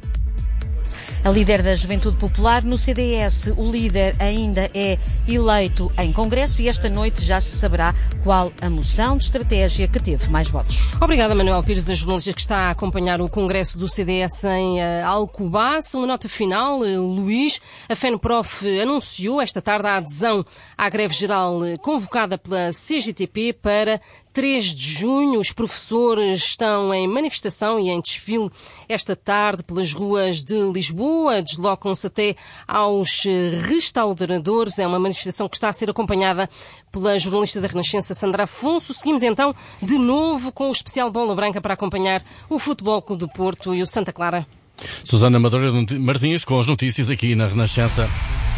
A líder da Juventude Popular. No CDS, o líder ainda é eleito em Congresso e esta noite já se saberá qual a moção de estratégia que teve mais votos. Obrigada, Manuel Pires, a jornalista que está a acompanhar o Congresso do CDS em Alcobaça. Uma nota final, Luís. A FENPROF anunciou esta tarde a adesão à greve geral convocada pela CGTP para 3 de junho. Os professores estão em manifestação e em desfile esta tarde pelas ruas de Lisboa. Deslocam-se até aos restauradores. É uma manifestação que está a ser acompanhada pela jornalista da Renascença, Sandra Afonso. Seguimos então de novo com o especial Bola Branca para acompanhar o Futebol Clube do Porto e o Santa Clara. Susana Madureira Martins com as notícias aqui na Renascença.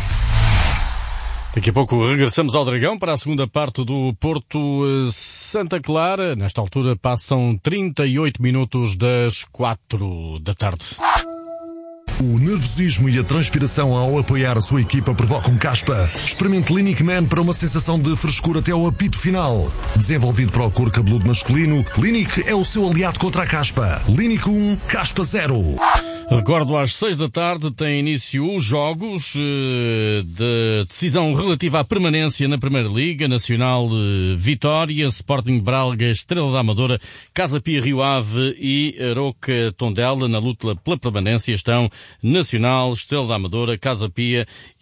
Daqui a pouco regressamos ao Dragão para a segunda parte do Porto Santa Clara. Nesta altura passam 38 minutos das 4 da tarde. O nervosismo e a transpiração ao apoiar a sua equipa provocam caspa. Experimente Clinic Man para uma sensação de frescura até ao apito final. Desenvolvido para o couro cabeludo masculino, Clinic é o seu aliado contra a caspa. Clinic 1, caspa 0. Recordo, às 6 da tarde tem início os jogos de decisão relativa à permanência na Primeira Liga. Nacional Vitória, Sporting Braga, Estrela da Amadora, Casa Pia Rio Ave e Aroca Tondela. Na luta pela permanência estão Nacional, Estrela da Amadora, Casa Pia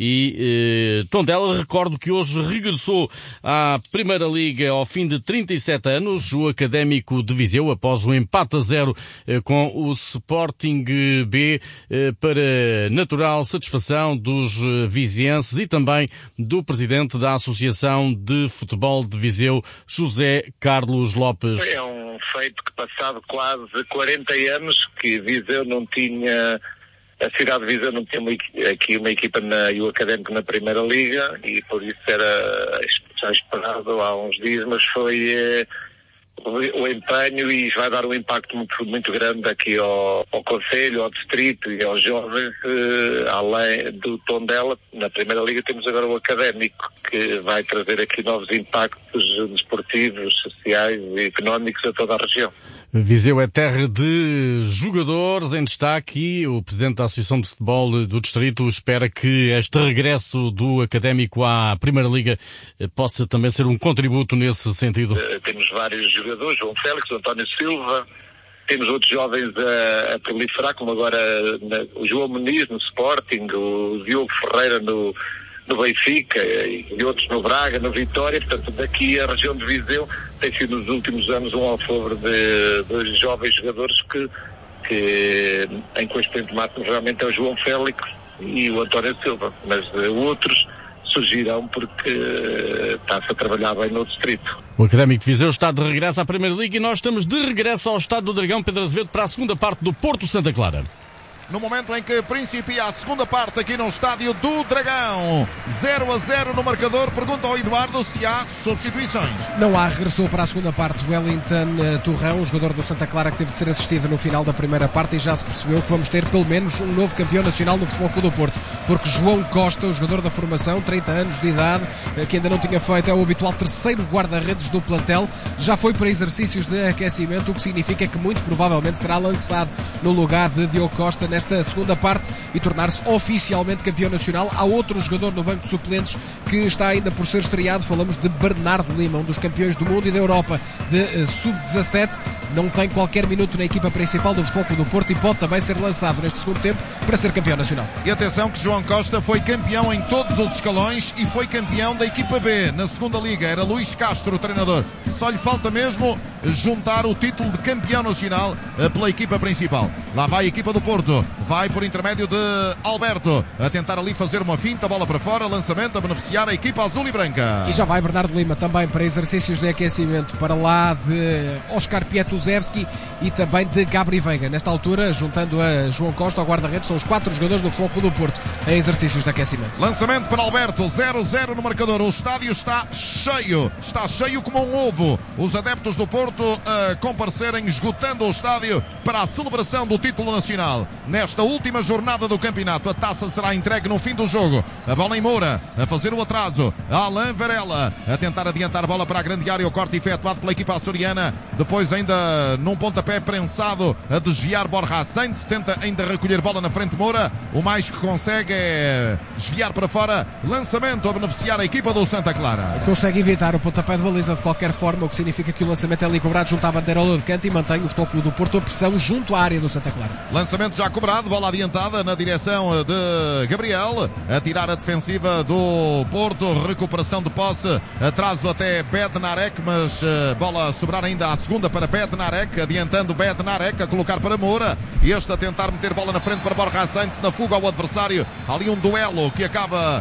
e Tondela. Recordo que hoje regressou à Primeira Liga ao fim de 37 anos o Académico de Viseu após um empate a 0 com o Sporting B, para natural satisfação dos vizienses e também do presidente da Associação de Futebol de Viseu, José Carlos Lopes. É um feito que, passado quase 40 anos, que Viseu não tinha, a cidade de Viseu não tinha aqui uma equipa e o Académico na Primeira Liga, e por isso era já esperado há uns dias, mas foi o empenho e vai dar um impacto muito grande aqui ao Conselho, ao Distrito e aos jovens, além do Tondela. Na Primeira Liga temos agora o Académico, que vai trazer aqui novos impactos desportivos, sociais e económicos a toda a região. Viseu é terra de jogadores em destaque e o Presidente da Associação de Futebol do Distrito espera que este regresso do Académico à Primeira Liga possa também ser um contributo nesse sentido. Temos vários jogadores, João Félix, António Silva, temos outros jovens a proliferar, como agora o João Muniz no Sporting, o Diogo Ferreira no Benfica e outros no Braga, no Vitória. Portanto, daqui a região de Viseu tem sido nos últimos anos um alfobre de jovens jogadores que em constante máximo realmente é o João Félix e o António Silva, mas outros surgirão porque está-se a trabalhar bem no distrito. O Académico de Viseu está de regresso à Primeira Liga e nós estamos de regresso ao Estádio do Dragão. Pedro Azevedo para a segunda parte do Porto Santa Clara. No momento em que principia a segunda parte aqui no Estádio do Dragão. 0-0 no marcador. Pergunta ao Eduardo se há substituições. Não há, regressou para a segunda parte Wellington Torrão, o jogador do Santa Clara que teve de ser assistido no final da primeira parte, e já se percebeu que vamos ter pelo menos um novo campeão nacional no Futebol Clube do Porto, porque João Costa, o jogador da formação, 30 anos de idade, que ainda não tinha feito, é o habitual terceiro guarda-redes do plantel, já foi para exercícios de aquecimento, o que significa que muito provavelmente será lançado no lugar de Diogo Costa nesta segunda parte e tornar-se oficialmente campeão nacional. Há outro jogador no banco de suplentes que está ainda por ser estreado. Falamos de Bernardo Lima, um dos campeões do mundo e da Europa de sub-17. Não tem qualquer minuto na equipa principal do Futebol Clube do Porto e pode também ser lançado neste segundo tempo para ser campeão nacional. E atenção que João Costa foi campeão em todos os escalões e foi campeão da equipa B na segunda liga. Era Luís Castro o treinador. Só lhe falta mesmo juntar o título de campeão nacional pela equipa principal. Lá vai a equipa do Porto. Vai por intermédio de Alberto a tentar ali fazer uma finta, bola para fora, lançamento a beneficiar a equipa azul e branca. E já vai Bernardo Lima também para exercícios de aquecimento para lá de Oscar Pietuzewski e também de Gabri Veiga. Nesta altura, juntando a João Costa ao guarda-redes, são os 4 jogadores do Futebol Clube do Porto em exercícios de aquecimento. Lançamento para Alberto, 0-0 no marcador. O estádio está cheio como um ovo. Os adeptos do Porto a comparecerem, esgotando o estádio para a celebração do título nacional. Nesta última jornada do campeonato, a taça será entregue no fim do jogo. A bola em Moura, a fazer o atraso. Alain Varela, a tentar adiantar a bola para a grande área. O corte efetuado pela equipa açoriana. Depois ainda num pontapé prensado a desviar Borja Sainz. Tenta ainda recolher bola na frente de Moura. O mais que consegue é desviar para fora. Lançamento a beneficiar a equipa do Santa Clara. Consegue evitar o pontapé de baliza de qualquer forma, o que significa que o lançamento é ali cobrado junto à bandeirola de canto e mantém o Futebol Clube do Porto a pressão junto à área do Santa Clara. Lançamento já cobrado, bola adiantada na direção de Gabriel, a tirar a defensiva do Porto, recuperação de posse, atraso até Bednarek, mas bola a sobrar ainda à segunda para Bednarek, adiantando Bednarek, a colocar para Moura, e este a tentar meter bola na frente para Borja Sainz, na fuga ao adversário, ali um duelo que acaba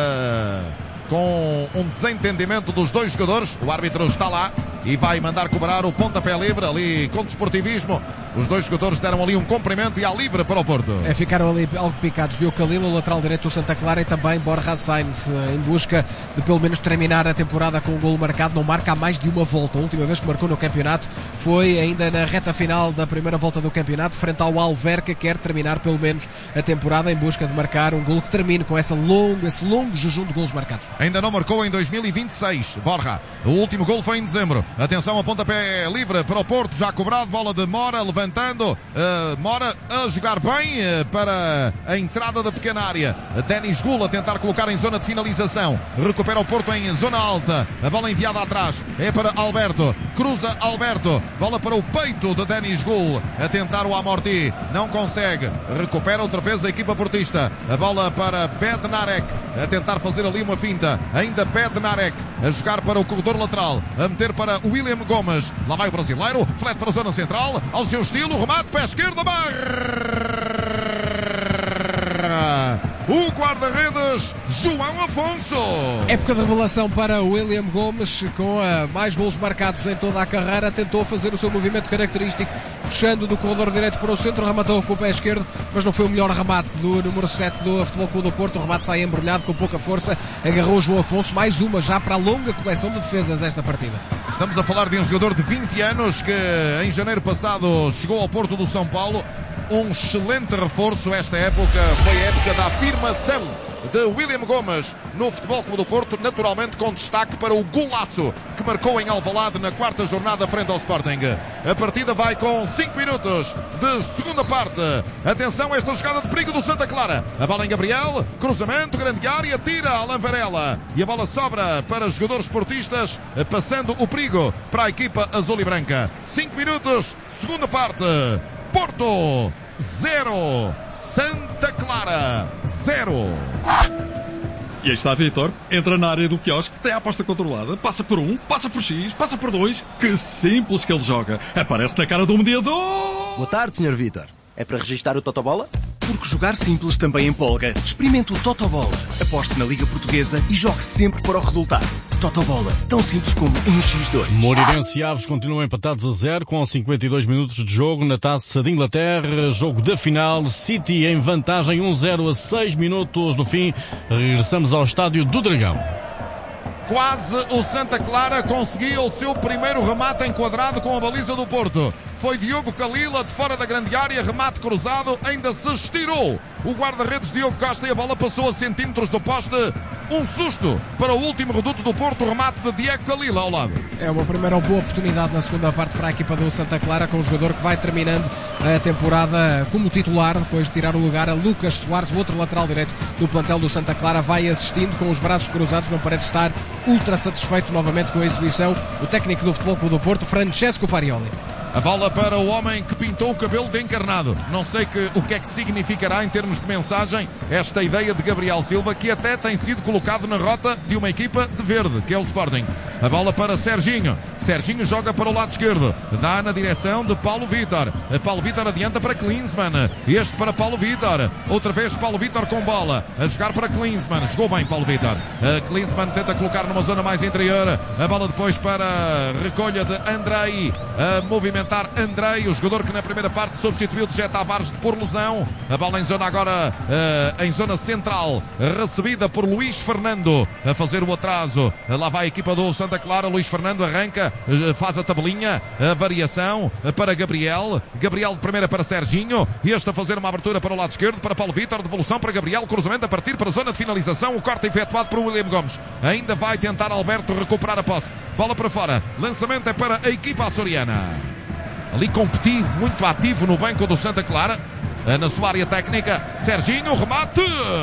com um desentendimento dos dois jogadores. O árbitro está lá e vai mandar cobrar o pontapé livre ali com desportivismo. Os dois jogadores deram ali um comprimento e há livre para o Porto. Ficaram ali algo picados Diogo Calil, o lateral direito do Santa Clara, e também Borja Sainz, em busca de pelo menos terminar a temporada com um golo marcado. Não marca há mais de uma volta. A última vez que marcou no campeonato foi ainda na reta final da primeira volta do campeonato, frente ao Alverca. Quer terminar pelo menos a temporada em busca de marcar um golo que termine com esse longo jejum de golos marcados. Ainda não marcou em 2026, Borja. O último golo foi em dezembro. Atenção, a pontapé livre para o Porto, já cobrado, bola de Mora, levantando, Mora a jogar bem para a entrada da pequena área. Denis Gul a tentar colocar em zona de finalização, recupera o Porto em zona alta, a bola enviada atrás, é para Alberto, cruza Alberto, bola para o peito de Denis Gul, a tentar o Amorti, não consegue, recupera outra vez a equipa portista, a bola para Bednarek, a tentar fazer ali uma finta, ainda Bednarek, a jogar para o corredor lateral, a meter para William Gomes, lá vai o brasileiro, flete para a zona central, ao seu estilo, remate, pé esquerda, barra! O guarda-redes João Afonso. Época de revelação para William Gomes, com mais golos marcados em toda a carreira. Tentou fazer o seu movimento característico, puxando do corredor direito para o centro, rematou com o pé esquerdo, mas não foi o melhor remate do número 7 do Futebol Clube do Porto. O remate sai embrulhado com pouca força, agarrou João Afonso, mais uma já para a longa coleção de defesas esta partida. Estamos a falar de um jogador de 20 anos que em janeiro passado chegou ao Porto do São Paulo. um excelente reforço. Esta época foi a época da afirmação de William Gomes no Futebol Clube do Porto, naturalmente com destaque para o golaço que marcou em Alvalade na quarta jornada frente ao Sporting. A partida vai com 5 minutos de segunda parte. Atenção a esta jogada de perigo do Santa Clara. A bola em Gabriel, cruzamento, grande área, tira Alain Varela e a bola sobra para jogadores portistas, passando o perigo para a equipa azul e branca. 5 minutos, segunda parte. Porto 0, Santa Clara 0. E aí está Vítor, entra na área do quiosque, tem a aposta controlada, passa por 1, passa por X, passa por 2. Que simples que ele joga. Aparece na cara do mediador. Boa tarde, Sr. Vítor. É para registar o Totobola? Porque jogar simples também empolga. Experimente o Totobola. Aposte na Liga Portuguesa e jogue sempre para o resultado. Totobola, tão simples como 1x2. Moreirense e Aves continuam empatados a 0 com 52 minutos de jogo na Taça de Inglaterra. Jogo da final, City em vantagem 1-0 a 6 minutos do fim. Regressamos ao Estádio do Dragão. Quase o Santa Clara conseguia o seu primeiro remate enquadrado com a baliza do Porto. Foi Diogo Calila de fora da grande área, remate cruzado, ainda se estirou o guarda-redes Diogo Costa e a bola passou a centímetros do poste. Um susto para o último reduto do Porto, remate de Diego Calila ao lado. É uma primeira boa oportunidade na segunda parte para a equipa do Santa Clara, com o jogador que vai terminando a temporada como titular, depois de tirar o lugar a Lucas Soares, o outro lateral direito do plantel do Santa Clara, vai assistindo com os braços cruzados, não parece estar ultra satisfeito novamente com a exibição o técnico do Futebol Clube do Porto, Francesco Farioli. A bola para o homem que pintou o cabelo de encarnado. Não sei o que é que significará em termos de mensagem esta ideia de Gabriel Silva, que até tem sido colocado na rota de uma equipa de verde, que é o Sporting. A bola para Serginho. Serginho joga para o lado esquerdo. Dá na direção de Paulo Vítor. Paulo Vítor adianta para Klinsmann. Este para Paulo Vítor. Outra vez Paulo Vítor com bola. A jogar para Klinsmann. Jogou bem Paulo Vítor. Klinsmann tenta colocar numa zona mais interior. A bola depois para recolha de Andrei. A movimentar Andrei, o jogador que na primeira parte substituiu de Zé Tavares por lesão. A bola em zona agora, em zona central, recebida por Luís Fernando, a fazer o atraso. Lá vai a equipa do Santa Clara. Luís Fernando arranca, faz a tabelinha, a variação para Gabriel. Gabriel de primeira para Serginho. Este a fazer uma abertura para o lado esquerdo, para Paulo Vítor, devolução para Gabriel, cruzamento a partir para a zona de finalização. O corte efetuado por William Gomes. Ainda vai tentar Alberto recuperar a posse. Bola para fora. Lançamento é para a equipa açoriana. Ali com Petit, muito ativo no banco do Santa Clara, na sua área técnica. Serginho, remate.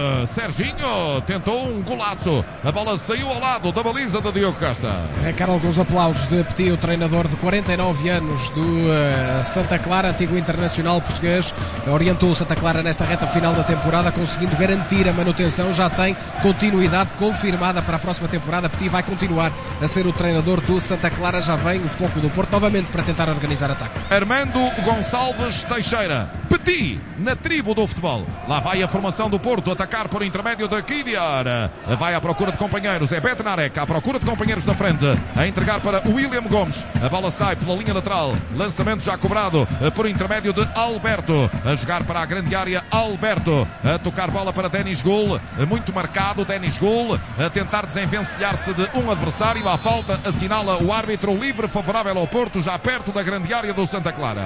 Serginho tentou um golaço. A bola saiu ao lado da baliza de Diogo Costa. Arrancaram alguns aplausos de Petit, o treinador de 49 anos do Santa Clara, antigo internacional português. Orientou o Santa Clara nesta reta final da temporada, conseguindo garantir a manutenção. Já tem continuidade confirmada para a próxima temporada. Petit vai continuar a ser o treinador do Santa Clara. Já vem o Futebol Clube do Porto novamente para tentar organizar ataque. Armando Gonçalves Teixeira. Petit na tribo do futebol. Lá vai a formação do Porto, atacar por intermédio da Kivior. Vai à procura de companheiros, é Bednarek à procura de companheiros na frente, a entregar para William Gomes. A bola sai pela linha lateral, lançamento já cobrado por intermédio de Alberto, a jogar para a grande área. Alberto a tocar bola para Denis Gol, muito marcado Denis Gol, a tentar desenvencilhar-se de um adversário. À falta assinala o árbitro, livre favorável ao Porto, já perto da grande área do Santa Clara.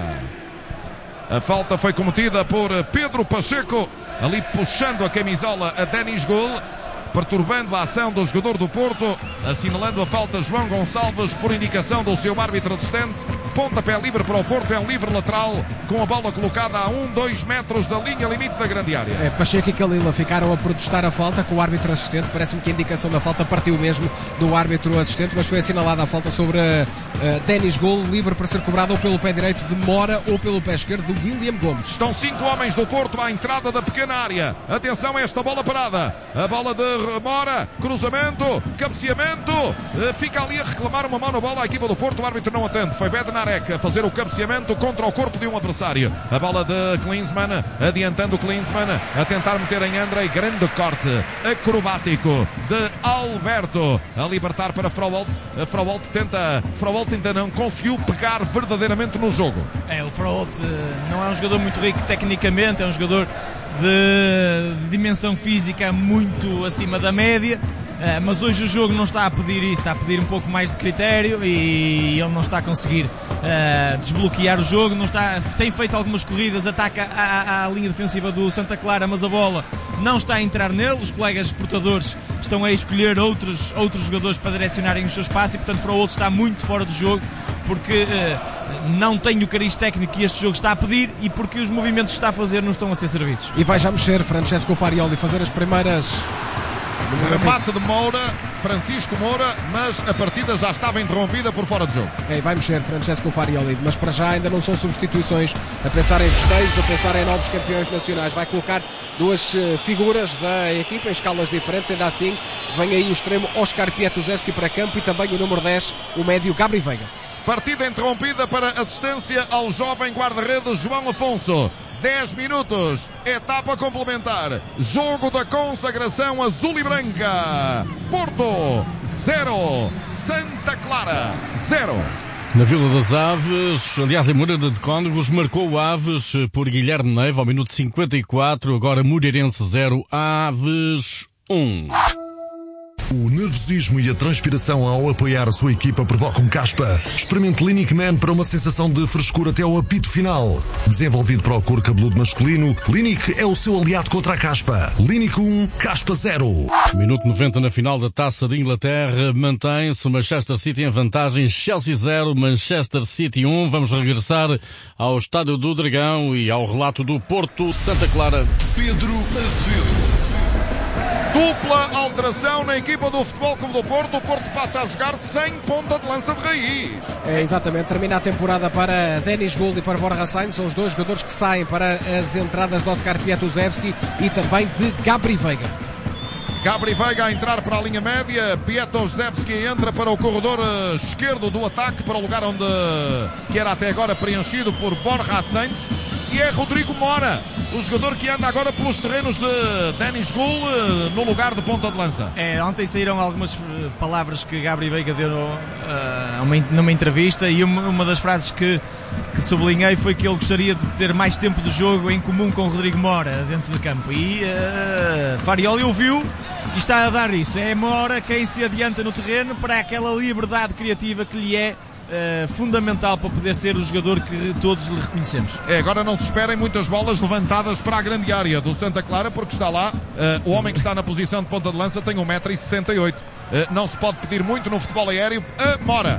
A falta foi cometida por Pedro Pacheco, ali puxando a camisola a Denis Gol, perturbando a ação do jogador do Porto, assinalando a falta João Gonçalves por indicação do seu árbitro assistente. Pontapé livre para o Porto, é um livre lateral com a bola colocada a 2 metros da linha limite da grande área. Pacheco e Calila ficaram a protestar a falta com o árbitro assistente. Parece-me que a indicação da falta partiu mesmo do árbitro assistente, mas foi assinalada a falta sobre Denis Gol, livre para ser cobrado ou pelo pé direito de Mora ou pelo pé esquerdo de William Gomes. Estão 5 homens do Porto à entrada da pequena área. Atenção a esta bola parada. A bola de Mora, cruzamento, cabeceamento. Fica ali a reclamar uma mão na bola a equipa do Porto. O árbitro não atende. Foi Bednarek a fazer o cabeceamento contra o corpo de um adversário. A bola de Klinsmann, adiantando Klinsmann, a tentar meter em Andrei. Grande corte acrobático de Alberto, a libertar para Frauolt. Frauolt ainda não conseguiu pegar verdadeiramente no jogo. O Frauolt não é um jogador muito rico tecnicamente, é um jogador de dimensão física muito acima da média, mas hoje o jogo não está a pedir isso, está a pedir um pouco mais de critério e ele não está a conseguir desbloquear o jogo, tem feito algumas corridas, ataca à linha defensiva do Santa Clara, mas a bola não está a entrar nele, os colegas portadores estão a escolher outros jogadores para direcionarem o seu espaço e portanto Fraulo está muito fora do jogo porque não tem o cariz técnico que este jogo está a pedir e porque os movimentos que está a fazer não estão a ser servidos. E vai já mexer Francesco Farioli, fazer as primeiras... Remate de Moura, Francisco Moura, mas a partida já estava interrompida por fora de jogo. Vai mexer Francesco Farioli, mas para já ainda não são substituições, a pensar em festejos, a pensar em novos campeões nacionais. Vai colocar duas figuras da equipa em escalas diferentes, ainda assim vem aí o extremo Oscar Pietuzewski para campo e também o número 10, o médio Gabri Veiga. Partida interrompida para assistência ao jovem guarda-redes João Afonso. 10 minutos, etapa complementar, jogo da consagração azul e branca. Porto 0, Santa Clara 0. Na Vila das Aves, aliás em Moreira de Cónegos, marcou o Aves por Guilherme Neiva ao minuto 54, agora Moreirense 0, Aves 1. O nervosismo e a transpiração ao apoiar a sua equipa provocam caspa. Experimente Clinic Man para uma sensação de frescura até ao apito final. Desenvolvido para o couro cabeludo masculino, Clinic é o seu aliado contra a caspa. Clinic 1, caspa 0. Minuto 90 na final da Taça de Inglaterra, mantém-se o Manchester City em vantagem, Chelsea 0, Manchester City 1. Vamos regressar ao Estádio do Dragão e ao relato do Porto Santa Clara. Pedro Azevedo. Dupla alteração na equipa do Futebol Clube do Porto. O Porto passa a jogar sem ponta de lança de raiz. Exatamente, termina a temporada para Denis Gould e para Borja Sainz. São os dois jogadores que saem para as entradas de Oscar Pietuzewski e também de Gabri Veiga. Gabri Veiga a entrar para a linha média. Pietuzewski entra para o corredor esquerdo do ataque, para o lugar onde que era até agora preenchido por Borja Sainz. E é Rodrigo Mora, o jogador que anda agora pelos terrenos de Denis Gould no lugar de ponta de lança. Ontem saíram algumas palavras que Gabri Veiga deu numa entrevista e uma das frases que sublinhei foi que ele gostaria de ter mais tempo de jogo em comum com Rodrigo Mora dentro de campo. E Farioli ouviu e está a dar isso. É Mora quem se adianta no terreno para aquela liberdade criativa que lhe é fundamental para poder ser o jogador que todos lhe reconhecemos. Agora não se esperem muitas bolas levantadas para a grande área do Santa Clara, porque está lá o homem que está na posição de ponta de lança tem 1,68 m. Não se pode pedir muito no futebol aéreo a Mora.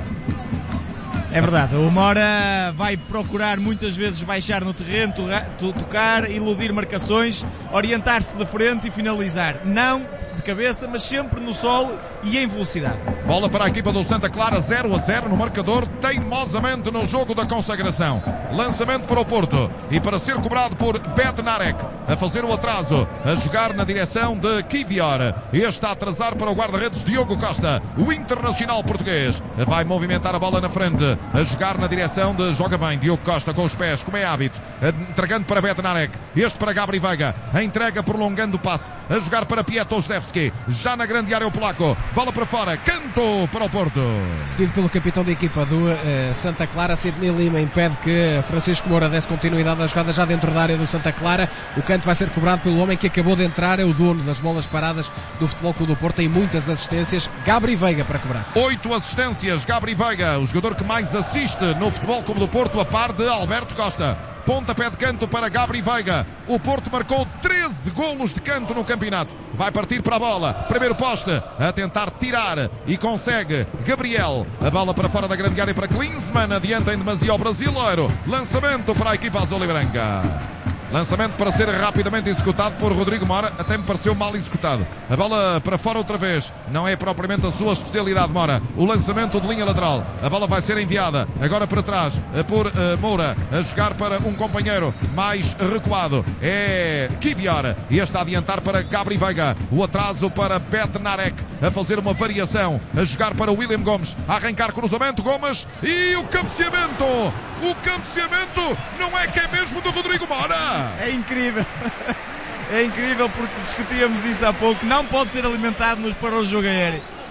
É verdade, o Mora vai procurar muitas vezes baixar no terreno, tocar, iludir marcações, orientar-se de frente e finalizar. Não de cabeça, mas sempre no solo e em velocidade. Bola para a equipa do Santa Clara, 0-0 no marcador, teimosamente no jogo da consagração. Lançamento para o Porto e para ser cobrado por Bednarek, a fazer o atraso, a jogar na direção de Kivior. Este a atrasar para o guarda-redes Diogo Costa, o internacional português. Vai movimentar a bola na frente, a jogar na direção de joga bem Diogo Costa com os pés, como é hábito, entregando para Bednarek, este para Gabri Veiga, a entrega prolongando o passe, a jogar para Pietuzewski, já na grande área o polaco, bola para fora, canto para o Porto. Cedido pelo capitão da equipa do Santa Clara, Sidney Lima, impede que Francisco Moura desse continuidade à jogada já dentro da área do Santa Clara. O canto vai ser cobrado pelo homem que acabou de entrar, é o dono das bolas paradas do Futebol Clube do Porto, tem muitas assistências, Gabri Veiga para cobrar. 8 assistências, Gabri Veiga, o jogador que mais assiste no Futebol Clube do Porto, a par de Alberto Costa. Pontapé de canto para Gabri Veiga. O Porto marcou 13 golos de canto no campeonato. Vai partir para a bola. Primeiro poste a tentar tirar e consegue Gabriel. A bola para fora da grande área para Klinsmann. Adianta em demasia ao brasileiro. Lançamento para a equipa azul e branca. Lançamento para ser rapidamente executado por Rodrigo Mora. Até me pareceu mal executado. A bola para fora outra vez. Não é propriamente a sua especialidade, Mora. O lançamento de linha lateral. A bola vai ser enviada agora para trás por Moura. A jogar para um companheiro mais recuado. É Kivior. E este a adiantar para Gabri Veiga. O atraso para Bednarek. A fazer uma variação. A jogar para William Gomes. A arrancar cruzamento. Gomes. E o cabeceamento. O cabeceamento não é que é mesmo do Rodrigo Mora. É incrível. É incrível porque discutíamos isso há pouco. Não pode ser alimentado para o jogo aéreo.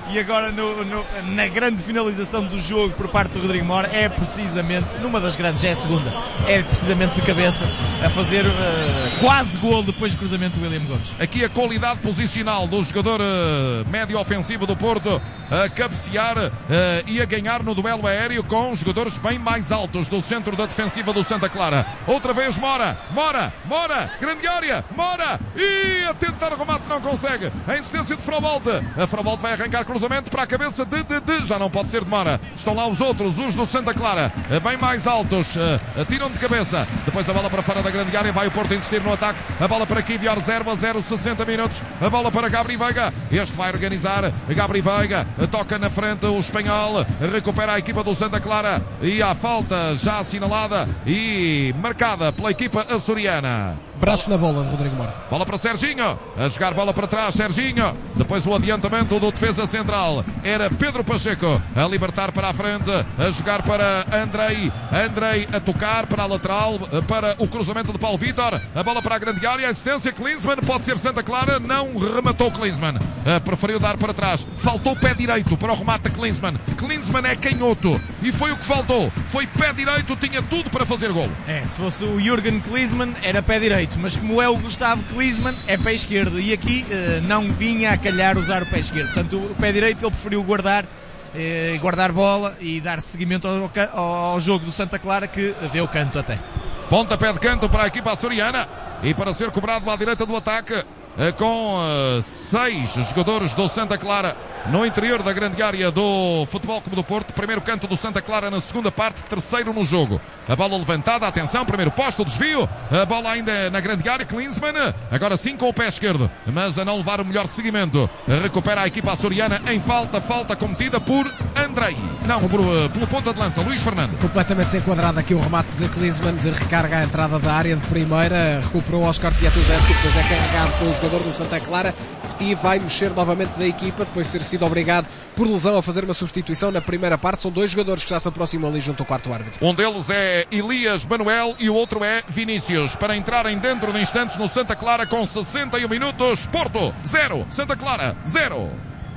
e agora na grande finalização do jogo por parte do Rodrigo Mora é precisamente, numa das grandes, é a segunda, é precisamente de cabeça a fazer quase gol depois do cruzamento do William Gomes. Aqui a qualidade posicional do jogador médio ofensivo do Porto a cabecear e a ganhar no duelo aéreo com jogadores bem mais altos do centro da defensiva do Santa Clara. Outra vez Mora, grande área, Mora, e a tentar o remate não consegue. A insistência de Frobolt. A Frobolt vai arrancar cruzamento para a cabeça de já não pode ser de Mora. Estão lá os outros, os do Santa Clara, bem mais altos, tiram de cabeça. Depois a bola para fora da grande área, vai o Porto insistir no ataque. A bola para Kivior, 0-0, 60 minutos. A bola para Gabri Veiga. Este vai organizar, Gabri Veiga toca na frente o espanhol, recupera a equipa do Santa Clara e a falta já assinalada e marcada pela equipa açoriana. Braço na bola de Rodrigo Mora. Bola para Serginho, a jogar bola para trás, Serginho. Depois o adiantamento do defesa central era Pedro Pacheco, a libertar para a frente, a jogar para Andrei a tocar para a lateral, para o cruzamento de Paulo Vítor. A bola para a grande área, a assistência Klinsmann, pode ser Santa Clara, não rematou Klinsmann, preferiu dar para trás. Faltou pé direito para o remate de Klinsmann. Klinsmann é canhoto e foi o que faltou, foi pé direito, tinha tudo para fazer gol. Se fosse o Jürgen Klinsmann era pé direito, mas como é o Gustavo Klinsmann é pé esquerdo e aqui não vinha a calhar usar o pé esquerdo, portanto o pé direito ele preferiu guardar bola e dar seguimento ao jogo do Santa Clara, que deu canto até. Pontapé de canto para a equipa açoriana e para ser cobrado à direita do ataque com 6 jogadores do Santa Clara no interior da grande área do Futebol Clube do Porto. Primeiro canto do Santa Clara na segunda parte, terceiro no jogo. A bola levantada, atenção, primeiro posto, desvio, a bola ainda na grande área, Klinsmann, agora sim com o pé esquerdo, mas a não levar o melhor seguimento. Recupera a equipa açoriana em falta cometida por Andrei, pelo ponta de lança, Luís Fernando. Completamente desenquadrado aqui o remate de Klinsmann, de recarga à entrada da área de primeira, recuperou Oscar Piatuzescu, depois é carregado pelo jogador do Santa Clara, e vai mexer novamente na equipa, depois de ter sido obrigado por lesão a fazer uma substituição na primeira parte. São 2 jogadores que já se aproximam ali junto ao quarto árbitro. Um deles é Elias Manuel e o outro é Vinícius, para entrarem dentro de instantes no Santa Clara com 61 minutos. Porto 0, Santa Clara 0.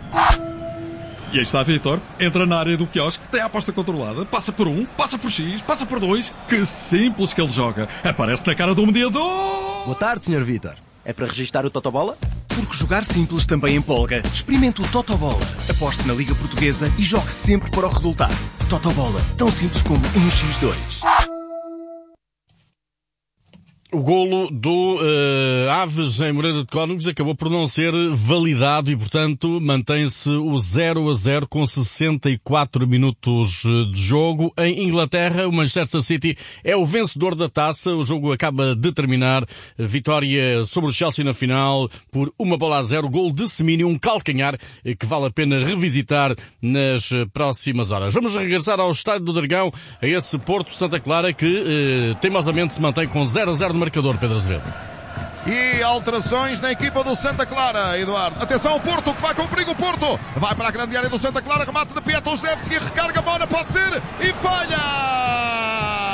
E aí está Vítor, entra na área do quiosque, tem a aposta controlada, passa por 1, passa por X, passa por 2. Que simples que ele joga, aparece na cara do mediador. Boa tarde, Sr. Vítor. É para registar o Totobola? Porque jogar simples também empolga. Experimente o Totobola. Aposte na Liga Portuguesa e jogue sempre para o resultado. Totobola, tão simples como 1x2. O golo do Aves em Moreira de Cónegos acabou por não ser validado e, portanto, mantém-se o 0-0 com 64 minutos de jogo. Em Inglaterra, o Manchester City é o vencedor da taça. O jogo acaba de terminar. Vitória sobre o Chelsea na final por 1-0. Golo de Seminyo, um calcanhar que vale a pena revisitar nas próximas horas. Vamos regressar ao Estádio do Dragão, a esse Porto Santa Clara que teimosamente se mantém com 0-0 marcador, Pedro Azevedo. E alterações na equipa do Santa Clara, Eduardo. Atenção ao Porto, que vai com perigo. O Porto vai para a grande área do Santa Clara, remate de Piatuzescu, recarga, bola, pode ser, e falha!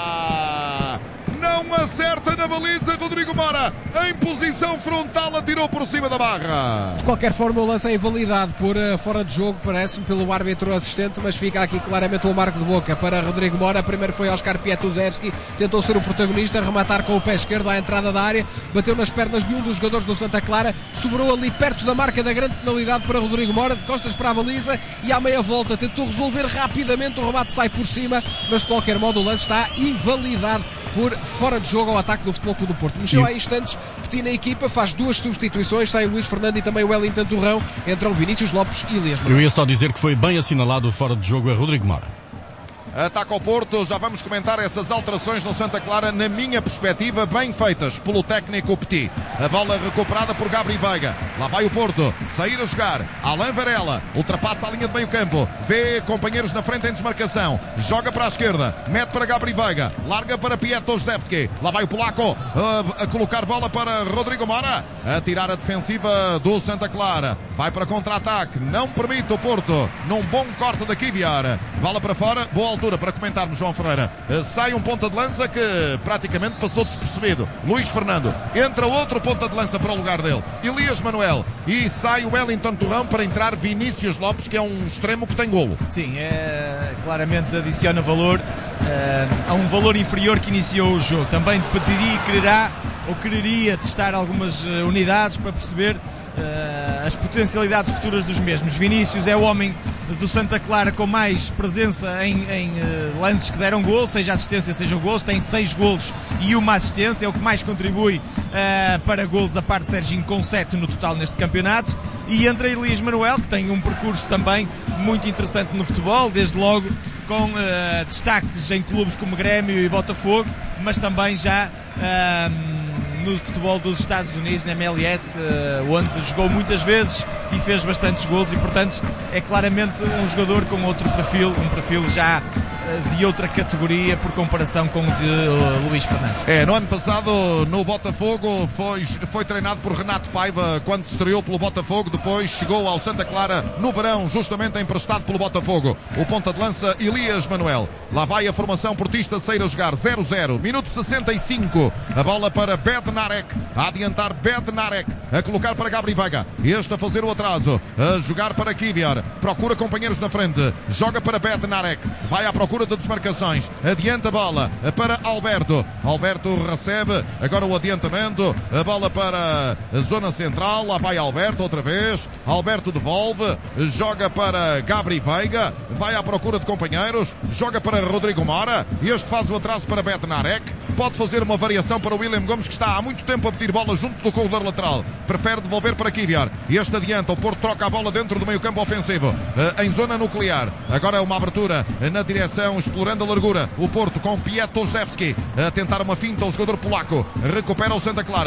Não acerta na baliza Rodrigo Mora, em posição frontal, atirou por cima da barra. De qualquer forma, o lance é invalidado por fora de jogo, parece-me, pelo árbitro assistente, mas fica aqui claramente o marco de boca para Rodrigo Mora. Primeiro foi Oscar Piatuzescu, tentou ser o protagonista, rematar com o pé esquerdo à entrada da área, bateu nas pernas de um dos jogadores do Santa Clara, sobrou ali perto da marca da grande penalidade para Rodrigo Mora, de costas para a baliza, e à meia volta tentou resolver rapidamente, o remate sai por cima, mas de qualquer modo o lance está invalidado por fora de jogo ao ataque do Futebol Clube do Porto. Mexeu há instantes, Petit na equipa, faz 2 substituições, sai Luís Fernando e também o Wellington Torrão, entram Vinícius Lopes e Elias Manuel. Eu ia só dizer que foi bem assinalado o fora de jogo a Rodrigo Mora. Ataca ao Porto, já vamos comentar essas alterações no Santa Clara, na minha perspectiva, bem feitas pelo técnico Petit. A bola recuperada por Gabri Veiga. Lá vai o Porto, sair a jogar. Alain Varela, ultrapassa a linha de meio campo, vê companheiros na frente em desmarcação, joga para a esquerda, mete para Gabri Veiga, larga para Piatuzescu. Lá vai o polaco, a colocar bola para Rodrigo Mora, a tirar a defensiva do Santa Clara. Vai para contra-ataque, não permite o Porto, num bom corte da Kivior. bola para fora, boa altura para comentarmos, João Ferreira. Sai um ponta de lança que praticamente passou despercebido, Luís Fernando. Entra outro ponta de lança para o lugar dele, Elias Manuel. E sai o Wellington Torrão para entrar Vinícius Lopes, que é um extremo que tem golo. Sim, claramente adiciona valor a um valor inferior que iniciou o jogo. Também quereria testar algumas unidades para perceber as potencialidades futuras dos mesmos. Vinícius é o homem do Santa Clara com mais presença em lances que deram gol, seja assistência, seja golos. Tem 6 golos e uma assistência, é o que mais contribui para golos, a par de Serginho, com 7 no total neste campeonato. E entra Elias Manuel, que tem um percurso também muito interessante no futebol, desde logo com destaques em clubes como Grêmio e Botafogo, mas também já no futebol dos Estados Unidos, na MLS, onde jogou muitas vezes e fez bastantes golos, e portanto é claramente um jogador com outro perfil, um perfil já de outra categoria por comparação com o de Luís Fernandes. No ano passado no Botafogo foi treinado por Renato Paiva quando se estreou pelo Botafogo, depois chegou ao Santa Clara no verão, justamente emprestado pelo Botafogo. O ponta de lança Elias Manuel. Lá vai a formação portista sair a jogar 0-0, minuto 65, a bola para Bednarek, a adiantar Bednarek, a colocar para Gabri Veiga, este a fazer o atraso, a jogar para Kivior, procura companheiros na frente, joga para Bednarek, vai à procura de desmarcações, adianta a bola para Alberto recebe, agora o adiantamento, a bola para a zona central, lá vai Alberto outra vez, Alberto devolve, joga para Gabri Veiga, vai à procura de companheiros, joga para Rodrigo Mora, este faz o atraso para Bednarek, pode fazer uma variação para o William Gomes, que está há muito tempo a pedir bola junto do corredor lateral, prefere devolver para Kivior, este adianta, o Porto troca a bola dentro do meio campo ofensivo, em zona nuclear, agora é uma abertura na direção, explorando a largura, o Porto com Pietosewski, a tentar uma finta, o jogador polaco recupera o Santa Clara.